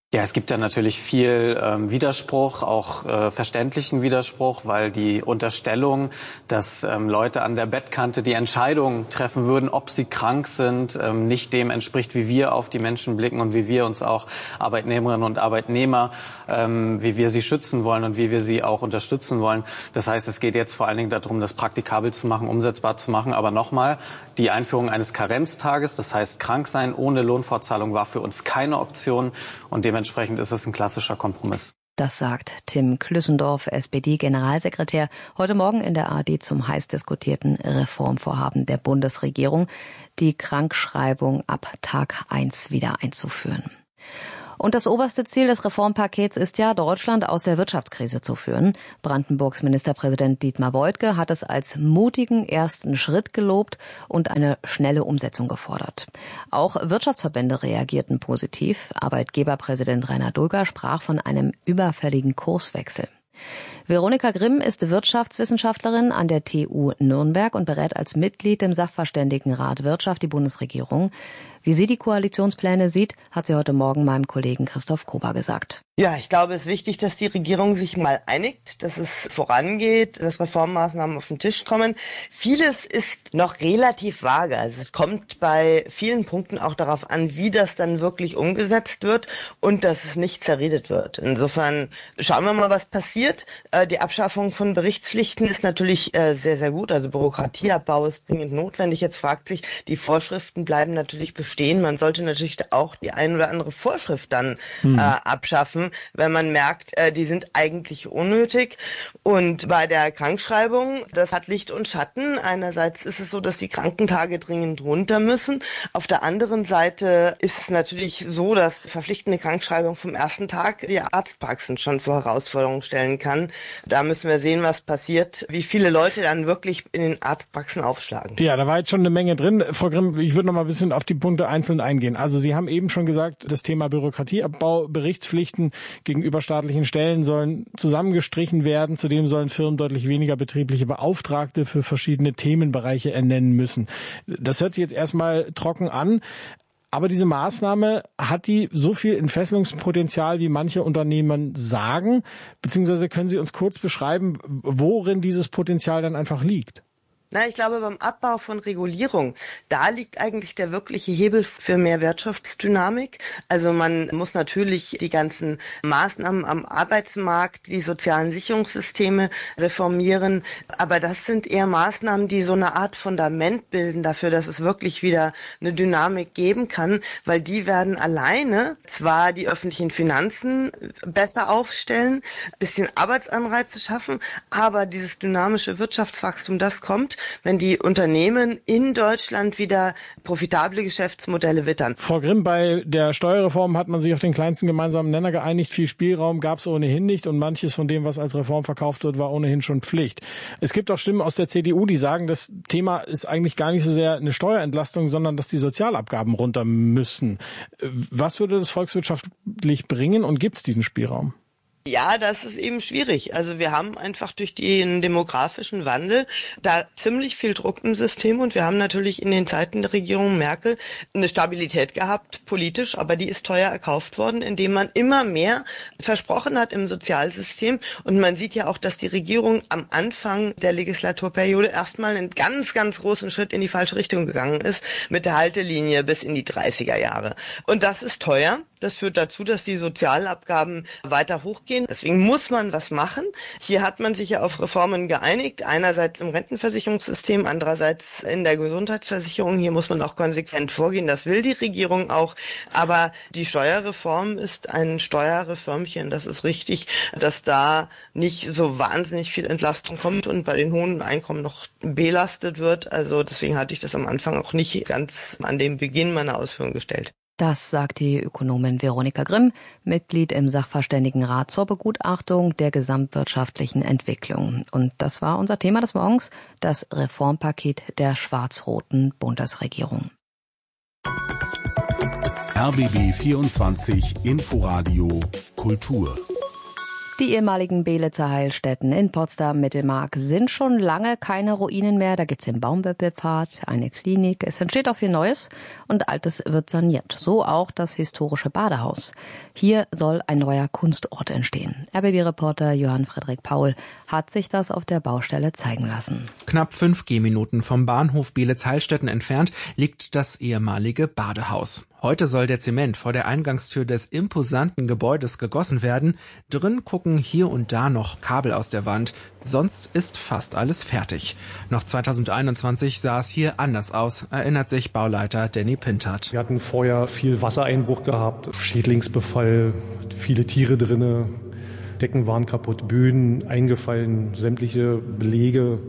Ja, es gibt ja natürlich viel ähm, Widerspruch, auch äh, verständlichen Widerspruch, weil die Unterstellung, dass ähm, Leute an der Bettkante die Entscheidung treffen würden, ob sie krank sind, ähm, nicht dem entspricht, wie wir auf die Menschen blicken und wie wir uns auch Arbeitnehmerinnen und Arbeitnehmer, ähm, wie wir sie schützen wollen und wie wir sie auch unterstützen wollen. Das heißt, es geht jetzt vor allen Dingen darum, das praktikabel zu machen, umsetzbar zu machen. Aber nochmal, die Einführung eines Karenztages, das heißt krank sein ohne Lohnfortzahlung, war für uns keine Option und dementsprechend Dementsprechend ist es ein klassischer Kompromiss. Das sagt Tim Klüssendorf, S P D-Generalsekretär, heute Morgen in der A R D zum heiß diskutierten Reformvorhaben der Bundesregierung, die Krankschreibung ab Tag eins wieder einzuführen. Und das oberste Ziel des Reformpakets ist ja, Deutschland aus der Wirtschaftskrise zu führen. Brandenburgs Ministerpräsident Dietmar Woidke hat es als mutigen ersten Schritt gelobt und eine schnelle Umsetzung gefordert. Auch Wirtschaftsverbände reagierten positiv. Arbeitgeberpräsident Rainer Dulger sprach von einem überfälligen Kurswechsel. Veronika Grimm ist Wirtschaftswissenschaftlerin an der T U Nürnberg und berät als Mitglied im Sachverständigenrat Wirtschaft die Bundesregierung. Wie sie die Koalitionspläne sieht, hat sie heute Morgen meinem Kollegen Christoph Kober gesagt. Ja, ich glaube, es ist wichtig, dass die Regierung sich mal einigt, dass es vorangeht, dass Reformmaßnahmen auf den Tisch kommen. Vieles ist noch relativ vage. Also es kommt bei vielen Punkten auch darauf an, wie das dann wirklich umgesetzt wird und dass es nicht zerredet wird. Insofern schauen wir mal, was passiert. Die Abschaffung von Berichtspflichten ist natürlich sehr, sehr gut. Also Bürokratieabbau ist dringend notwendig. Jetzt fragt sich, die Vorschriften bleiben natürlich bestehen. Man sollte natürlich auch die ein oder andere Vorschrift dann hm. äh, abschaffen, wenn man merkt, äh, die sind eigentlich unnötig. Und bei der Krankschreibung, das hat Licht und Schatten. Einerseits ist es so, dass die Krankentage dringend runter müssen. Auf der anderen Seite ist es natürlich so, dass verpflichtende Krankschreibung vom ersten Tag die Arztpraxen schon vor Herausforderungen stellen kann. Da müssen wir sehen, was passiert, wie viele Leute dann wirklich in den Arztpraxen aufschlagen. Ja, da war jetzt schon eine Menge drin. Frau Grimm, ich würde noch mal ein bisschen auf die Punkte einzeln eingehen. Also Sie haben eben schon gesagt, das Thema Bürokratieabbau, Berichtspflichten gegenüber staatlichen Stellen sollen zusammengestrichen werden. Zudem sollen Firmen deutlich weniger betriebliche Beauftragte für verschiedene Themenbereiche ernennen müssen. Das hört sich jetzt erstmal trocken an. Aber diese Maßnahme, hat die so viel Entfesselungspotenzial, wie manche Unternehmen sagen? Beziehungsweise können Sie uns kurz beschreiben, worin dieses Potenzial dann einfach liegt? Na, ich glaube, beim Abbau von Regulierung, da liegt eigentlich der wirkliche Hebel für mehr Wirtschaftsdynamik. Also man muss natürlich die ganzen Maßnahmen am Arbeitsmarkt, die sozialen Sicherungssysteme reformieren. Aber das sind eher Maßnahmen, die so eine Art Fundament bilden dafür, dass es wirklich wieder eine Dynamik geben kann, weil die werden alleine zwar die öffentlichen Finanzen besser aufstellen, ein bisschen Arbeitsanreize schaffen, aber dieses dynamische Wirtschaftswachstum, das kommt, wenn die Unternehmen in Deutschland wieder profitable Geschäftsmodelle wittern. Frau Grimm, bei der Steuerreform hat man sich auf den kleinsten gemeinsamen Nenner geeinigt. Viel Spielraum gab es ohnehin nicht und manches von dem, was als Reform verkauft wird, war ohnehin schon Pflicht. Es gibt auch Stimmen aus der C D U, die sagen, das Thema ist eigentlich gar nicht so sehr eine Steuerentlastung, sondern dass die Sozialabgaben runter müssen. Was würde das volkswirtschaftlich bringen und gibt es diesen Spielraum? Ja, das ist eben schwierig. Also wir haben einfach durch den demografischen Wandel da ziemlich viel Druck im System und wir haben natürlich in den Zeiten der Regierung Merkel eine Stabilität gehabt, politisch, aber die ist teuer erkauft worden, indem man immer mehr versprochen hat im Sozialsystem. Und man sieht ja auch, dass die Regierung am Anfang der Legislaturperiode erstmal einen ganz, ganz großen Schritt in die falsche Richtung gegangen ist, mit der Haltelinie bis in die dreißiger Jahre. Und das ist teuer. Das führt dazu, dass die Sozialabgaben weiter hochgehen. Deswegen muss man was machen. Hier hat man sich ja auf Reformen geeinigt. Einerseits im Rentenversicherungssystem, andererseits in der Gesundheitsversicherung. Hier muss man auch konsequent vorgehen. Das will die Regierung auch. Aber die Steuerreform ist ein Steuerreformchen. Das ist richtig, dass da nicht so wahnsinnig viel Entlastung kommt und bei den hohen Einkommen noch belastet wird. Also deswegen hatte ich das am Anfang auch nicht ganz an den Beginn meiner Ausführung gestellt. Das sagt die Ökonomin Veronika Grimm, Mitglied im Sachverständigenrat zur Begutachtung der gesamtwirtschaftlichen Entwicklung. Und das war unser Thema des Morgens, das Reformpaket der schwarz-roten Bundesregierung. R B B vierundzwanzig Inforadio Kultur. Die ehemaligen Belitzer Heilstätten in Potsdam-Mittelmark sind schon lange keine Ruinen mehr. Da gibt's den Baumwipfelpfad, eine Klinik. Es entsteht auch viel Neues und Altes wird saniert. So auch das historische Badehaus. Hier soll ein neuer Kunstort entstehen. R B B-Reporter Johann Frederik Paul hat sich das auf der Baustelle zeigen lassen. Knapp fünf Gehminuten vom Bahnhof Belitz-Heilstätten entfernt liegt das ehemalige Badehaus. Heute soll der Zement vor der Eingangstür des imposanten Gebäudes gegossen werden. Drin gucken hier und da noch Kabel aus der Wand. Sonst ist fast alles fertig. Noch zweitausendeinundzwanzig sah es hier anders aus, erinnert sich Bauleiter Danny Pintert. Wir hatten vorher viel Wassereinbruch gehabt, Schädlingsbefall, viele Tiere drinne, Decken waren kaputt, Böden eingefallen, sämtliche Belege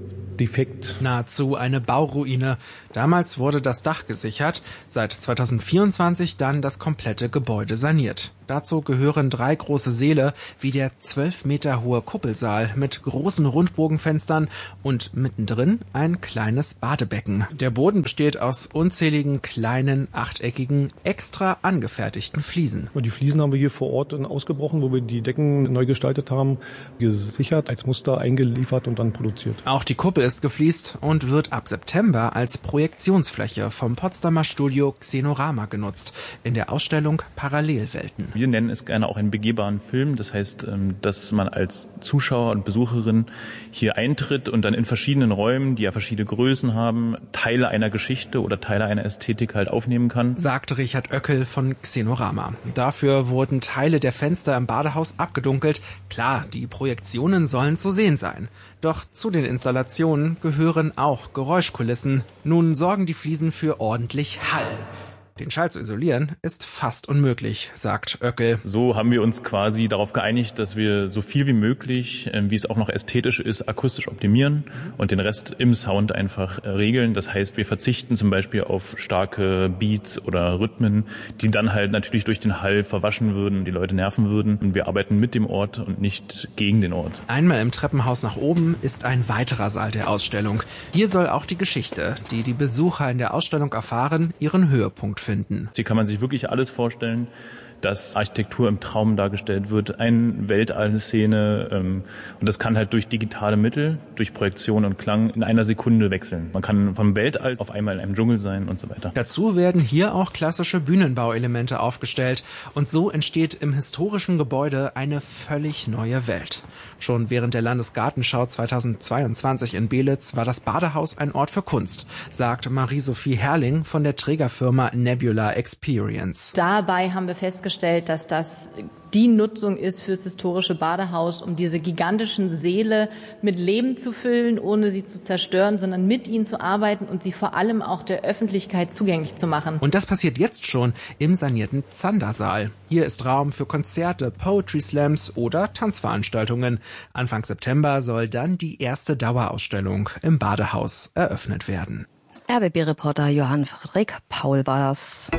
defekt. Nahezu eine Bauruine. Damals wurde das Dach gesichert, seit zweitausendvierundzwanzig dann das komplette Gebäude saniert. Dazu gehören drei große Säle wie der zwölf Meter hohe Kuppelsaal mit großen Rundbogenfenstern und mittendrin ein kleines Badebecken. Der Boden besteht aus unzähligen kleinen, achteckigen, extra angefertigten Fliesen. Die Fliesen haben wir hier vor Ort ausgebrochen, wo wir die Decken neu gestaltet haben, gesichert, als Muster eingeliefert und dann produziert. Auch die Kuppel ist gefliest und wird ab September als Projektionsfläche vom Potsdamer Studio Xenorama genutzt, in der Ausstellung Parallelwelten. Wir nennen es gerne auch einen begehbaren Film. Das heißt, dass man als Zuschauer und Besucherin hier eintritt und dann in verschiedenen Räumen, die ja verschiedene Größen haben, Teile einer Geschichte oder Teile einer Ästhetik halt aufnehmen kann. Sagt Richard Oeckel von Xenorama. Dafür wurden Teile der Fenster im Badehaus abgedunkelt. Klar, die Projektionen sollen zu sehen sein. Doch zu den Installationen gehören auch Geräuschkulissen. Nun sorgen die Fliesen für ordentlich Hall. Den Schall zu isolieren ist fast unmöglich, sagt Oeckel. So haben wir uns quasi darauf geeinigt, dass wir so viel wie möglich, wie es auch noch ästhetisch ist, akustisch optimieren und den Rest im Sound einfach regeln. Das heißt, wir verzichten zum Beispiel auf starke Beats oder Rhythmen, die dann halt natürlich durch den Hall verwaschen würden, die Leute nerven würden. Und wir arbeiten mit dem Ort und nicht gegen den Ort. Einmal im Treppenhaus nach oben ist ein weiterer Saal der Ausstellung. Hier soll auch die Geschichte, die die Besucher in der Ausstellung erfahren, ihren Höhepunkt finden. Hier kann man sich wirklich alles vorstellen, dass Architektur im Traum dargestellt wird, eine Weltall-Szene, ähm, und das kann halt durch digitale Mittel, durch Projektion und Klang in einer Sekunde wechseln. Man kann vom Weltall auf einmal in einem Dschungel sein und so weiter. Dazu werden hier auch klassische Bühnenbauelemente aufgestellt und so entsteht im historischen Gebäude eine völlig neue Welt. Schon während der Landesgartenschau zweitausendzweiundzwanzig in Belitz war das Badehaus ein Ort für Kunst, sagt Marie-Sophie Herrling von der Trägerfirma Nebula Experience. Dabei haben wir festgestellt, dass das die Nutzung ist fürs historische Badehaus, um diese gigantischen Säle mit Leben zu füllen, ohne sie zu zerstören, sondern mit ihnen zu arbeiten und sie vor allem auch der Öffentlichkeit zugänglich zu machen. Und das passiert jetzt schon im sanierten Zandersaal. Hier ist Raum für Konzerte, Poetry Slams oder Tanzveranstaltungen. Anfang September soll dann die erste Dauerausstellung im Badehaus eröffnet werden. R B B-Reporter Johann Frederik Paul war das.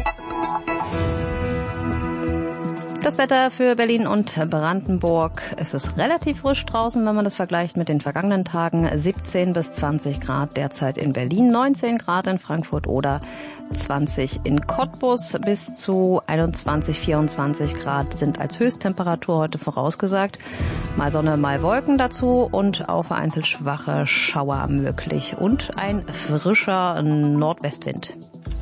Das Wetter für Berlin und Brandenburg. Es ist relativ frisch draußen, wenn man das vergleicht mit den vergangenen Tagen. siebzehn bis zwanzig Grad derzeit in Berlin, neunzehn Grad in Frankfurt oder zwanzig in Cottbus. Bis zu einundzwanzig, vierundzwanzig Grad sind als Höchsttemperatur heute vorausgesagt. Mal Sonne, mal Wolken dazu und auch vereinzelt schwache Schauer möglich. Und ein frischer Nordwestwind.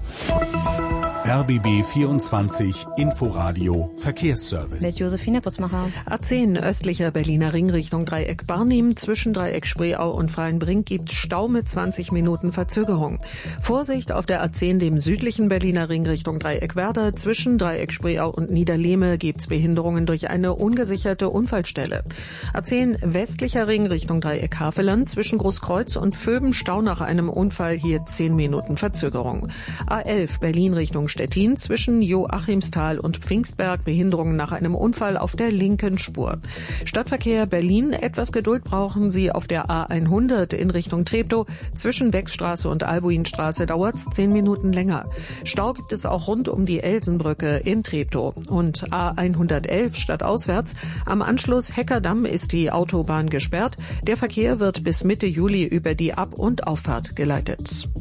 R B B vierundzwanzig Inforadio Verkehrsservice. Mit Josephine Kutzmacher. A zehn östlicher Berliner Ring Richtung Dreieck Barnim. Zwischen Dreieck Spreeau und Freienbrink gibt's Stau mit zwanzig Minuten Verzögerung. Vorsicht auf der A zehn, dem südlichen Berliner Ring Richtung Dreieck Werder. Zwischen Dreieck Spreeau und Niederlehme gibt's Behinderungen durch eine ungesicherte Unfallstelle. A zehn westlicher Ring Richtung Dreieck Havelland. Zwischen Großkreuz und Vöben Stau nach einem Unfall. Hier zehn Minuten Verzögerung. A elf Berlin Richtung Stettin zwischen Joachimsthal und Pfingstberg Behinderungen nach einem Unfall auf der linken Spur. Stadtverkehr Berlin, etwas Geduld brauchen Sie auf der A hundert in Richtung Treptow. Zwischen Beckstraße und Albuinstraße dauert's zehn Minuten länger. Stau gibt es auch rund um die Elsenbrücke in Treptow. Und A hundertelf stadtauswärts. Am Anschluss Heckerdamm ist die Autobahn gesperrt. Der Verkehr wird bis Mitte Juli über die Ab- und Auffahrt geleitet.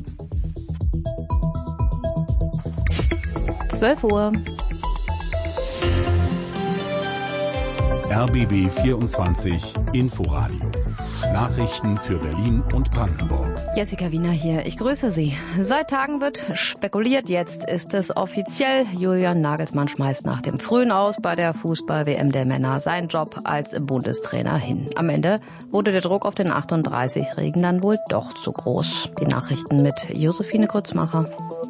zwölf Uhr. R B B vierundzwanzig Inforadio. Nachrichten für Berlin und Brandenburg. Jessica Wiener hier, ich grüße Sie. Seit Tagen wird spekuliert, jetzt ist es offiziell. Julian Nagelsmann schmeißt nach dem Frühen aus bei der Fußball-W M der Männer seinen Job als Bundestrainer hin. Am Ende wurde der Druck auf den achtunddreißigjährigen dann wohl doch zu groß. Die Nachrichten mit Josephine Kurzmacher.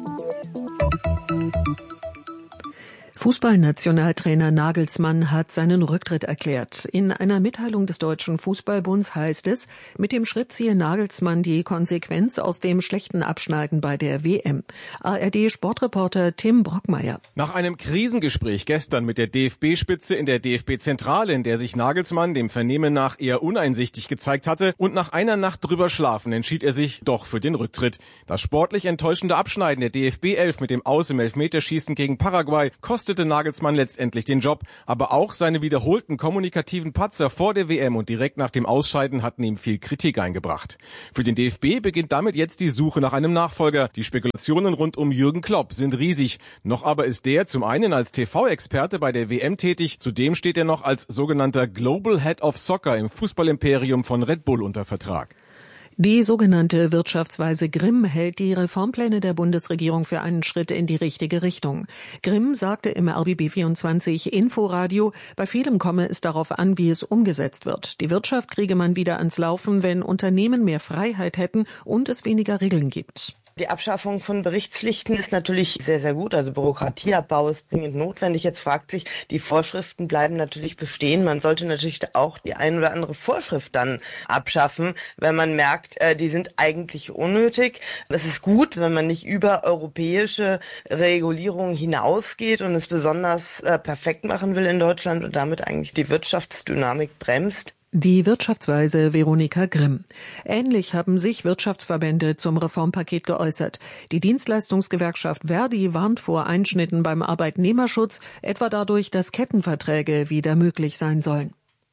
Fußballnationaltrainer Nagelsmann hat seinen Rücktritt erklärt. In einer Mitteilung des Deutschen Fußballbunds heißt es, mit dem Schritt ziehe Nagelsmann die Konsequenz aus dem schlechten Abschneiden bei der W M. A R D-Sportreporter Tim Brockmeier. Nach einem Krisengespräch gestern mit der D F B-Spitze in der D F B-Zentrale, in der sich Nagelsmann dem Vernehmen nach eher uneinsichtig gezeigt hatte, und nach einer Nacht drüber schlafen, entschied er sich doch für den Rücktritt. Das sportlich enttäuschende Abschneiden der D F B elf mit dem Aus im Elfmeterschießen gegen Paraguay kostete Nagelsmann letztendlich den Job, aber auch seine wiederholten kommunikativen Patzer vor der W M und direkt nach dem Ausscheiden hatten ihm viel Kritik eingebracht. Für den D F B beginnt damit jetzt die Suche nach einem Nachfolger. Die Spekulationen rund um Jürgen Klopp sind riesig. Noch aber ist der zum einen als T V-Experte bei der W M tätig, zudem steht er noch als sogenannter Global Head of Soccer im Fußballimperium von Red Bull unter Vertrag. Die sogenannte Wirtschaftsweise Grimm hält die Reformpläne der Bundesregierung für einen Schritt in die richtige Richtung. Grimm sagte im R B B vierundzwanzig Inforadio, bei vielem komme es darauf an, wie es umgesetzt wird. Die Wirtschaft kriege man wieder ans Laufen, wenn Unternehmen mehr Freiheit hätten und es weniger Regeln gibt. Die Abschaffung von Berichtspflichten ist natürlich sehr, sehr gut. Also Bürokratieabbau ist dringend notwendig. Jetzt fragt sich, die Vorschriften bleiben natürlich bestehen. Man sollte natürlich auch die ein oder andere Vorschrift dann abschaffen, wenn man merkt, die sind eigentlich unnötig. Es ist gut, wenn man nicht über europäische Regulierungen hinausgeht und es besonders perfekt machen will in Deutschland und damit eigentlich die Wirtschaftsdynamik bremst. Die Wirtschaftsweise Veronika Grimm. Ähnlich haben sich Wirtschaftsverbände zum Reformpaket geäußert. Die Dienstleistungsgewerkschaft Verdi warnt vor Einschnitten beim Arbeitnehmerschutz, etwa dadurch, dass Kettenverträge wieder möglich sein sollen.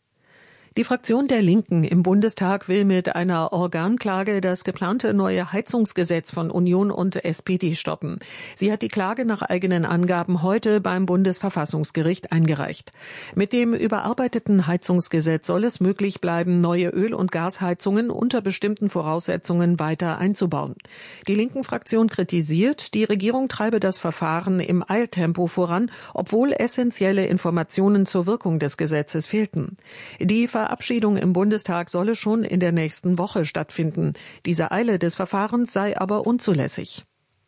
Die Fraktion der Linken im Bundestag will mit einer Organklage das geplante neue Heizungsgesetz von Union und S P D stoppen. Sie hat die Klage nach eigenen Angaben heute beim Bundesverfassungsgericht eingereicht. Mit dem überarbeiteten Heizungsgesetz soll es möglich bleiben, neue Öl- und Gasheizungen unter bestimmten Voraussetzungen weiter einzubauen. Die Linken-Fraktion kritisiert, die Regierung treibe das Verfahren im Eiltempo voran, obwohl essentielle Informationen zur Wirkung des Gesetzes fehlten. Die Verabschiedung im Bundestag solle schon in der nächsten Woche stattfinden. Diese Eile des Verfahrens sei aber unzulässig.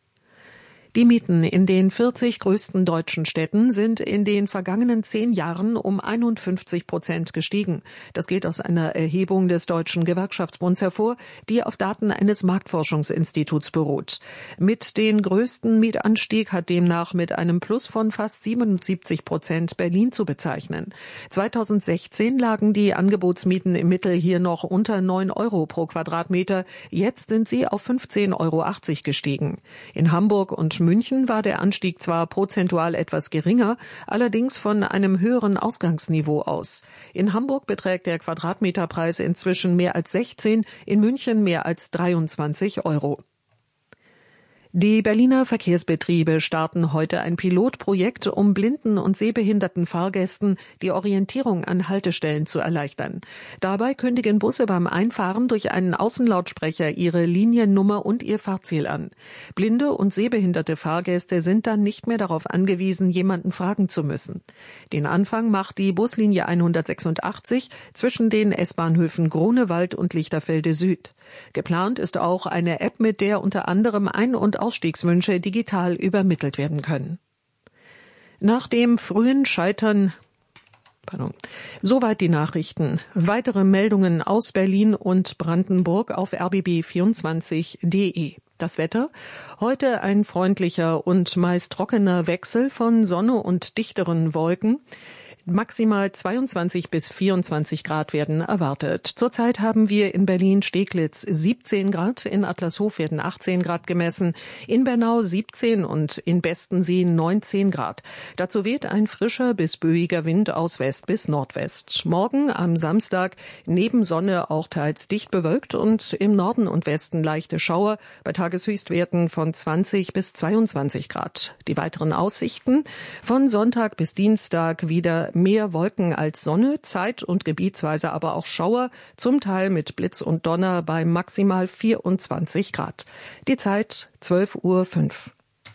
Die Mieten in den vierzig größten deutschen Städten sind in den vergangenen zehn Jahren um einundfünfzig Prozent gestiegen. Das geht aus einer Erhebung des Deutschen Gewerkschaftsbunds hervor, die auf Daten eines Marktforschungsinstituts beruht. Mit den größten Mietanstieg hat demnach mit einem Plus von fast siebenundsiebzig Prozent Berlin zu bezeichnen. zweitausendsechzehn lagen die Angebotsmieten im Mittel hier noch unter neun Euro pro Quadratmeter. Jetzt sind sie auf fünfzehn Euro achtzig gestiegen. In Hamburg und München war der Anstieg zwar prozentual etwas geringer, allerdings von einem höheren Ausgangsniveau aus. In Hamburg beträgt der Quadratmeterpreis inzwischen mehr als sechzehn, in München mehr als dreiundzwanzig Euro. Die Berliner Verkehrsbetriebe starten heute ein Pilotprojekt, um blinden und sehbehinderten Fahrgästen die Orientierung an Haltestellen zu erleichtern. Dabei kündigen Busse beim Einfahren durch einen Außenlautsprecher ihre Liniennummer und ihr Fahrziel an. Blinde und sehbehinderte Fahrgäste sind dann nicht mehr darauf angewiesen, jemanden fragen zu müssen. Den Anfang macht die Buslinie hundertsechsundachtzig zwischen den S-Bahnhöfen Grunewald und Lichterfelde Süd. Geplant ist auch eine App, mit der unter anderem Ein- und Ausstiegswünsche digital übermittelt werden können. Nach dem frühen Scheitern Pardon. Soweit die Nachrichten. Weitere Meldungen aus Berlin und Brandenburg auf r b b vierundzwanzig punkt d e. Das Wetter? Heute ein freundlicher und meist trockener Wechsel von Sonne und dichteren Wolken. Maximal zweiundzwanzig bis vierundzwanzig Grad werden erwartet. Zurzeit haben wir in Berlin-Steglitz siebzehn Grad, in Adlershof werden achtzehn Grad gemessen, in Bernau siebzehn und in Bestensee neunzehn Grad. Dazu weht ein frischer bis böiger Wind aus West bis Nordwest. Morgen am Samstag neben Sonne auch teils dicht bewölkt und im Norden und Westen leichte Schauer bei Tageshöchstwerten von zwanzig bis zweiundzwanzig Grad. Die weiteren Aussichten: von Sonntag bis Dienstag wieder mehr Wolken als Sonne, zeit- und gebietsweise aber auch Schauer, zum Teil mit Blitz und Donner bei maximal vierundzwanzig Grad. Die Zeit zwölf Uhr fünf.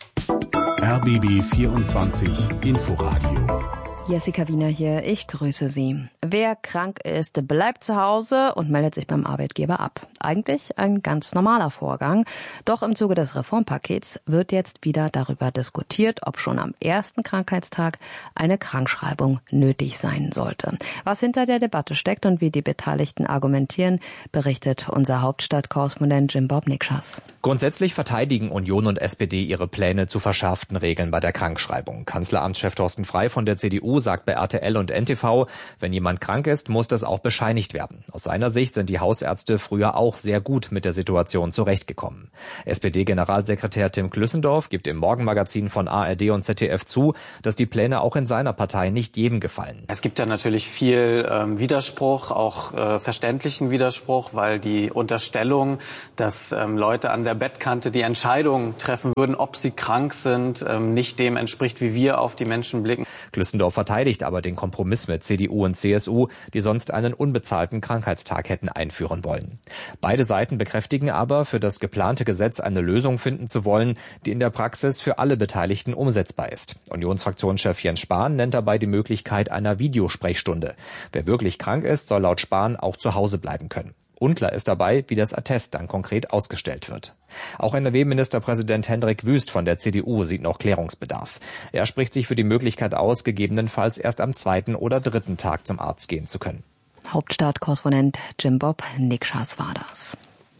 R B B vierundzwanzig Inforadio. Jessica Wiener hier, ich grüße Sie. Wer krank ist, bleibt zu Hause und meldet sich beim Arbeitgeber ab. Eigentlich ein ganz normaler Vorgang. Doch im Zuge des Reformpakets wird jetzt wieder darüber diskutiert, ob schon am ersten Krankheitstag eine Krankschreibung nötig sein sollte. Was hinter der Debatte steckt und wie die Beteiligten argumentieren, berichtet unser Hauptstadtkorrespondent Jim-Bob Nikschas. Grundsätzlich verteidigen Union und S P D ihre Pläne zu verschärften Regeln bei der Krankschreibung. Kanzleramtschef Thorsten Frey von der C D U sagt bei R T L und N T V, wenn jemand krank ist, muss das auch bescheinigt werden. Aus seiner Sicht sind die Hausärzte früher auch sehr gut mit der Situation zurechtgekommen. S P D-Generalsekretär Tim Klüssendorf gibt im Morgenmagazin von A R D und Z D F zu, dass die Pläne auch in seiner Partei nicht jedem gefallen. Es gibt ja natürlich viel ähm, Widerspruch, auch äh, verständlichen Widerspruch, weil die Unterstellung, dass ähm, Leute an der Bettkante die Entscheidung treffen würden, ob sie krank sind, ähm, nicht dem entspricht, wie wir auf die Menschen blicken. Klüssendorf verteidigt aber den Kompromiss mit C D U und C S U, die sonst einen unbezahlten Krankheitstag hätten einführen wollen. Beide Seiten bekräftigen aber, für das geplante Gesetz eine Lösung finden zu wollen, die in der Praxis für alle Beteiligten umsetzbar ist. Unionsfraktionschef Jens Spahn nennt dabei die Möglichkeit einer Videosprechstunde. Wer wirklich krank ist, soll laut Spahn auch zu Hause bleiben können. Unklar ist dabei, wie das Attest dann konkret ausgestellt wird. Auch N R W-Ministerpräsident Hendrik Wüst von der C D U sieht noch Klärungsbedarf. Er spricht sich für die Möglichkeit aus, gegebenenfalls erst am zweiten oder dritten Tag zum Arzt gehen zu können. Hauptstadtkorrespondent Jim-Bob Nikschas war das.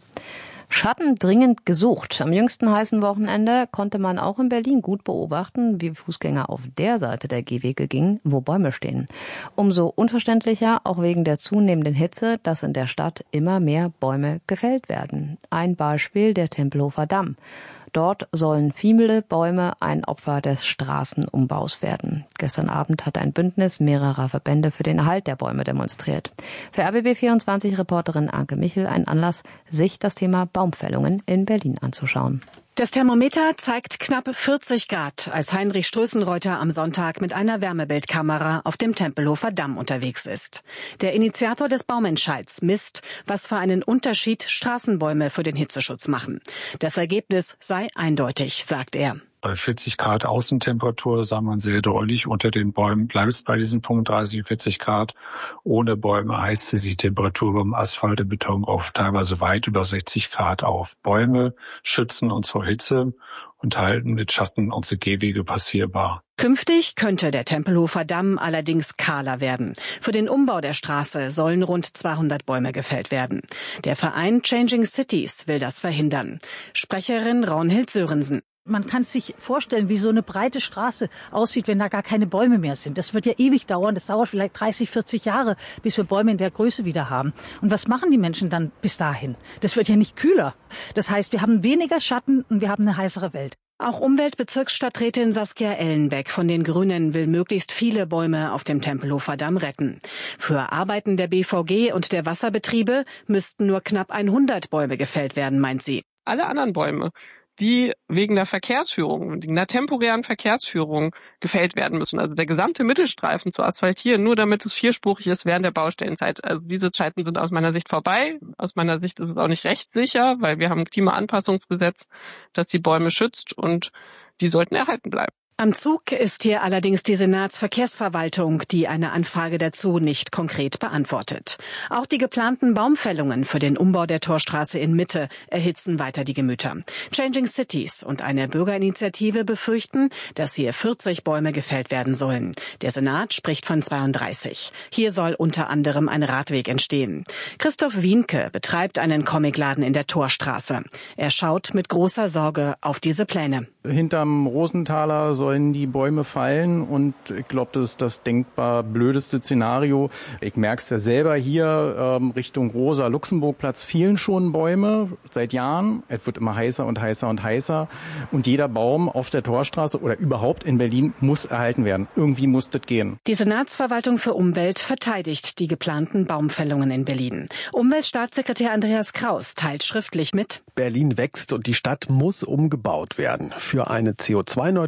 Schatten dringend gesucht. Am jüngsten heißen Wochenende konnte man auch in Berlin gut beobachten, wie Fußgänger auf der Seite der Gehwege gingen, wo Bäume stehen. Umso unverständlicher, auch wegen der zunehmenden Hitze, dass in der Stadt immer mehr Bäume gefällt werden. Ein Beispiel der Tempelhofer Damm. Dort sollen viele Bäume ein Opfer des Straßenumbaus werden. Gestern Abend hat ein Bündnis mehrerer Verbände für den Erhalt der Bäume demonstriert. Für R B B vierundzwanzig-Reporterin Anke Michel ein Anlass, sich das Thema Baumfällungen in Berlin anzuschauen. Das Thermometer zeigt knapp vierzig Grad, als Heinrich Strößenreuter am Sonntag mit einer Wärmebildkamera auf dem Tempelhofer Damm unterwegs ist. Der Initiator des Baumentscheids misst, was für einen Unterschied Straßenbäume für den Hitzeschutz machen. Das Ergebnis sei eindeutig, sagt er. Bei vierzig Grad Außentemperatur sah man sehr deutlich, unter den Bäumen bleibt es bei diesen Punkt dreißig, vierzig Grad. Ohne Bäume heizte sich die Temperatur beim Asphalt und Beton auf teilweise weit über sechzig Grad auf. Bäume schützen uns vor Hitze und halten mit Schatten unsere Gehwege passierbar. Künftig könnte der Tempelhofer Damm allerdings kahler werden. Für den Umbau der Straße sollen rund zweihundert Bäume gefällt werden. Der Verein Changing Cities will das verhindern. Sprecherin Raunhild Sörensen. Man kann sich vorstellen, wie so eine breite Straße aussieht, wenn da gar keine Bäume mehr sind. Das wird ja ewig dauern. Das dauert vielleicht dreißig, vierzig Jahre, bis wir Bäume in der Größe wieder haben. Und was machen die Menschen dann bis dahin? Das wird ja nicht kühler. Das heißt, wir haben weniger Schatten und wir haben eine heißere Welt. Auch Umweltbezirksstadträtin Saskia Ellenbeck von den Grünen will möglichst viele Bäume auf dem Tempelhofer Damm retten. Für Arbeiten der B V G und der Wasserbetriebe müssten nur knapp hundert Bäume gefällt werden, meint sie. Alle anderen Bäume, die wegen der Verkehrsführung, wegen der temporären Verkehrsführung gefällt werden müssen. Also der gesamte Mittelstreifen zu asphaltieren, nur damit es vierspurig ist während der Baustellenzeit. Also diese Zeiten sind aus meiner Sicht vorbei. Aus meiner Sicht ist es auch nicht rechtssicher, weil wir haben ein Klimaanpassungsgesetz, das die Bäume schützt und die sollten erhalten bleiben. Am Zug ist hier allerdings die Senatsverkehrsverwaltung, die eine Anfrage dazu nicht konkret beantwortet. Auch die geplanten Baumfällungen für den Umbau der Torstraße in Mitte erhitzen weiter die Gemüter. Changing Cities und eine Bürgerinitiative befürchten, dass hier vierzig Bäume gefällt werden sollen. Der Senat spricht von zweiunddreißig. Hier soll unter anderem ein Radweg entstehen. Christoph Wienke betreibt einen Comicladen in der Torstraße. Er schaut mit großer Sorge auf diese Pläne. Hinterm Rosenthaler sollen die Bäume fallen und ich glaube, das ist das denkbar blödeste Szenario. Ich merke es ja selber hier ähm, Richtung Rosa-Luxemburg-Platz fehlen schon Bäume seit Jahren. Es wird immer heißer und heißer und heißer und jeder Baum auf der Torstraße oder überhaupt in Berlin muss erhalten werden. Irgendwie muss das gehen. Die Senatsverwaltung für Umwelt verteidigt die geplanten Baumfällungen in Berlin. Umweltstaatssekretär Andreas Kraus teilt schriftlich mit: Berlin wächst und die Stadt muss umgebaut werden. Für eine C O zwei Neutrale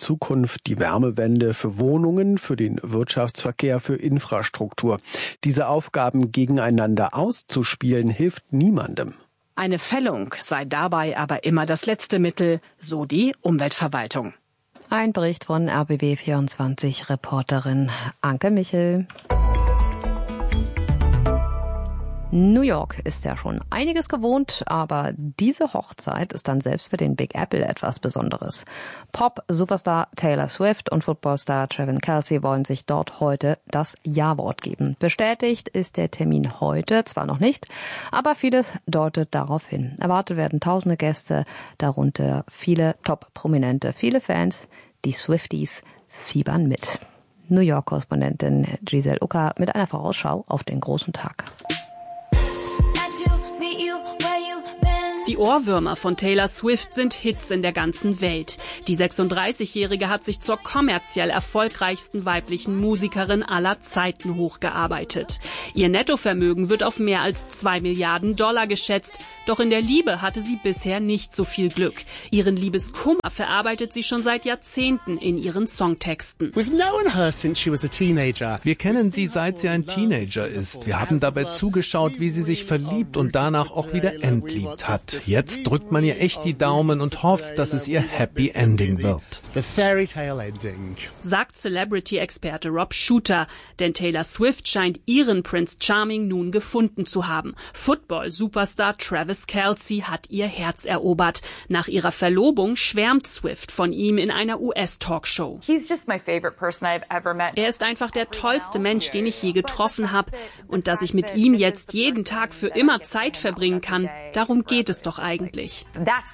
Zukunft, die Wärmewende, für Wohnungen, für den Wirtschaftsverkehr, für Infrastruktur. Diese Aufgaben gegeneinander auszuspielen, hilft niemandem. Eine Fällung sei dabei aber immer das letzte Mittel, so die Umweltverwaltung. Ein Bericht von R B B vierundzwanzig Reporterin Anke Michel. New York ist ja schon einiges gewohnt, aber diese Hochzeit ist dann selbst für den Big Apple etwas Besonderes. Pop-Superstar Taylor Swift und Footballstar Travis Kelce wollen sich dort heute das Ja-Wort geben. Bestätigt ist der Termin heute zwar noch nicht, aber vieles deutet darauf hin. Erwartet werden tausende Gäste, darunter viele Top-Prominente, viele Fans. Die Swifties fiebern mit. New York-Korrespondentin Giselle Ucker mit einer Vorausschau auf den großen Tag. Die Ohrwürmer von Taylor Swift sind Hits in der ganzen Welt. Die sechsunddreißigjährige hat sich zur kommerziell erfolgreichsten weiblichen Musikerin aller Zeiten hochgearbeitet. Ihr Nettovermögen wird auf mehr als zwei Milliarden Dollar geschätzt. Doch in der Liebe hatte sie bisher nicht so viel Glück. Ihren Liebeskummer verarbeitet sie schon seit Jahrzehnten in ihren Songtexten. Wir kennen sie, seit sie ein Teenager ist. Wir haben dabei zugeschaut, wie sie sich verliebt und danach auch wieder entliebt hat. Jetzt drückt man ihr echt die Daumen und hofft, dass es ihr Happy Ending wird. Sagt Celebrity-Experte Rob Shooter. Denn Taylor Swift scheint ihren Prince Charming nun gefunden zu haben. Football-Superstar Travis Kelce hat ihr Herz erobert. Nach ihrer Verlobung schwärmt Swift von ihm in einer U S-Talkshow. Er ist einfach der tollste Mensch, den ich je getroffen habe. Und dass ich mit ihm jetzt jeden Tag für immer Zeit verbringen kann, darum geht es doch eigentlich.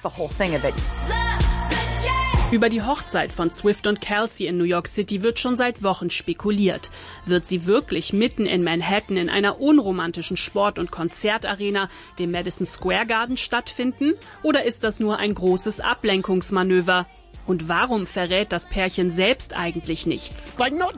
Über die Hochzeit von Swift und Kelce in New York City wird schon seit Wochen spekuliert. Wird sie wirklich mitten in Manhattan in einer unromantischen Sport- und Konzertarena, dem Madison Square Garden, stattfinden? Oder ist das nur ein großes Ablenkungsmanöver? Und warum verrät das Pärchen selbst eigentlich nichts?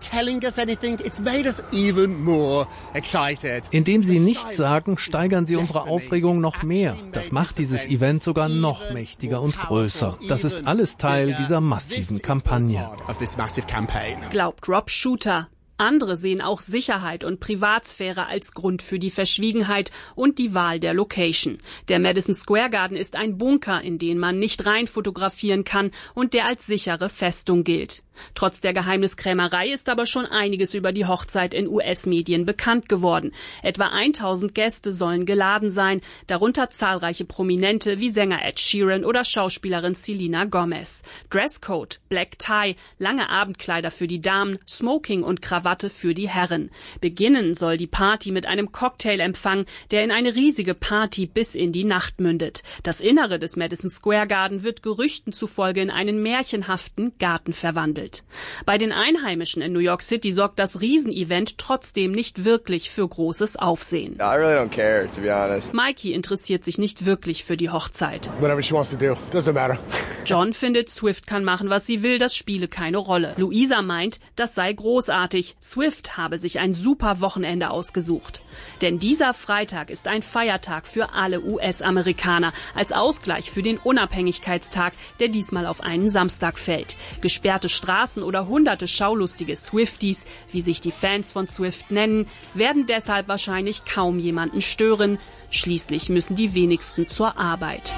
Indem sie nichts sagen, steigern sie unsere Aufregung noch mehr. Das macht dieses Event sogar noch mächtiger und größer. Das ist alles Teil dieser massiven Kampagne. Glaubt Rob Shooter. Andere sehen auch Sicherheit und Privatsphäre als Grund für die Verschwiegenheit und die Wahl der Location. Der Madison Square Garden ist ein Bunker, in den man nicht rein fotografieren kann und der als sichere Festung gilt. Trotz der Geheimniskrämerei ist aber schon einiges über die Hochzeit in U S-Medien bekannt geworden. Etwa tausend Gäste sollen geladen sein, darunter zahlreiche Prominente wie Sänger Ed Sheeran oder Schauspielerin Selena Gomez. Dresscode, Black Tie, lange Abendkleider für die Damen, Smoking und Krawatte für die Herren. Beginnen soll die Party mit einem Cocktailempfang, der in eine riesige Party bis in die Nacht mündet. Das Innere des Madison Square Garden wird Gerüchten zufolge in einen märchenhaften Garten verwandelt. Bei den Einheimischen in New York City sorgt das Riesenevent trotzdem nicht wirklich für großes Aufsehen. I really don't care, to be honest. Mikey interessiert sich nicht wirklich für die Hochzeit. Whatever she wants to do, doesn't matter. John findet, Swift kann machen, was sie will, das spiele keine Rolle. Luisa meint, das sei großartig. Swift habe sich ein super Wochenende ausgesucht. Denn dieser Freitag ist ein Feiertag für alle U S-Amerikaner, als Ausgleich für den Unabhängigkeitstag, der diesmal auf einen Samstag fällt. Gesperrte Straßen oder hunderte schaulustige Swifties, wie sich die Fans von Swift nennen, werden deshalb wahrscheinlich kaum jemanden stören. Schließlich müssen die wenigsten zur Arbeit.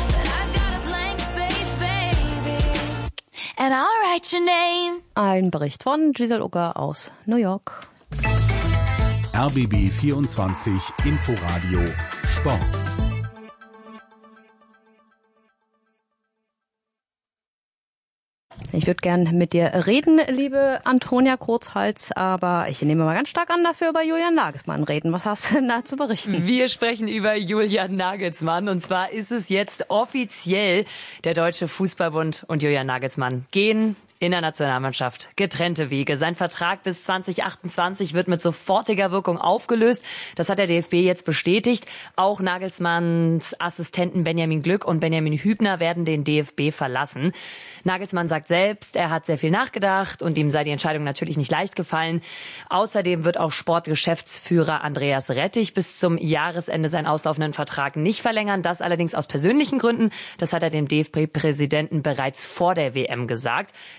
Ein Bericht von Giselle Ucker aus New York. R B B vierundzwanzig Inforadio Sport. Ich würde gern mit dir reden, liebe Antonia Kurzhals, aber ich nehme mal ganz stark an, dass wir über Julian Nagelsmann reden. Was hast du denn da zu berichten? Wir sprechen über Julian Nagelsmann und zwar ist es jetzt offiziell, der Deutsche Fußballbund und Julian Nagelsmann gehen in der Nationalmannschaft getrennte Wege. Sein Vertrag bis zwanzig achtundzwanzig wird mit sofortiger Wirkung aufgelöst. Das hat der D F B jetzt bestätigt. Auch Nagelsmanns Assistenten Benjamin Glück und Benjamin Hübner werden den D F B verlassen. Nagelsmann sagt selbst, er hat sehr viel nachgedacht und ihm sei die Entscheidung natürlich nicht leicht gefallen. Außerdem wird auch Sportgeschäftsführer Andreas Rettich bis zum Jahresende seinen auslaufenden Vertrag nicht verlängern. Das allerdings aus persönlichen Gründen. Das hat er dem D F B-Präsidenten bereits vor der W M gesagt.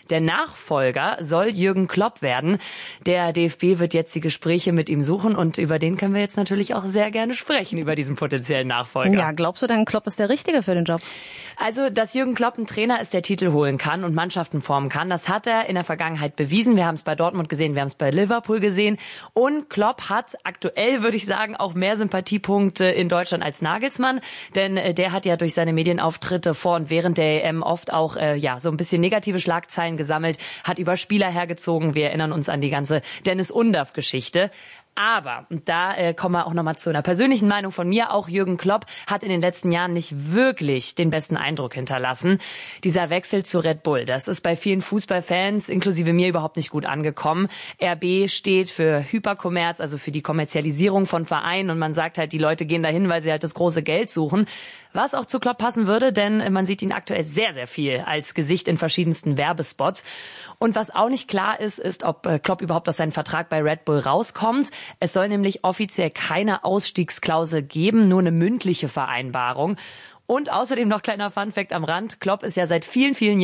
Der Nachfolger soll Jürgen Klopp werden. Der D F B wird jetzt die Gespräche mit ihm suchen und über den können wir jetzt natürlich auch sehr gerne sprechen, über diesen potenziellen Nachfolger. Ja, glaubst du denn, Klopp ist der Richtige für den Job? Also, dass Jürgen Klopp ein Trainer ist, der Titel holen kann und Mannschaften formen kann, das hat er in der Vergangenheit bewiesen. Wir haben es bei Dortmund gesehen, wir haben es bei Liverpool gesehen. Und Klopp hat aktuell, würde ich sagen, auch mehr Sympathiepunkte in Deutschland als Nagelsmann. Denn äh, der hat ja durch seine Medienauftritte vor und während der E M oft auch äh, ja so ein bisschen negative Schlagzeilen gesammelt, hat über Spieler hergezogen. Wir erinnern uns an die ganze Dennis Undaff-Geschichte. Aber, und da äh, kommen wir auch nochmal zu einer persönlichen Meinung von mir, auch Jürgen Klopp hat in den letzten Jahren nicht wirklich den besten Eindruck hinterlassen. Dieser Wechsel zu Red Bull, das ist bei vielen Fußballfans, inklusive mir, überhaupt nicht gut angekommen. R B steht für Hyperkommerz, also für die Kommerzialisierung von Vereinen und man sagt halt, die Leute gehen dahin, weil sie halt das große Geld suchen. Was auch zu Klopp passen würde, denn man sieht ihn aktuell sehr, sehr viel als Gesicht in verschiedensten Werbespots. Und was auch nicht klar ist, ist, ob Klopp überhaupt aus seinem Vertrag bei Red Bull rauskommt. Es soll nämlich offiziell keine Ausstiegsklausel geben, nur eine mündliche Vereinbarung. Und außerdem noch kleiner Funfact am Rand. Klopp ist ja seit vielen, vielen Jahren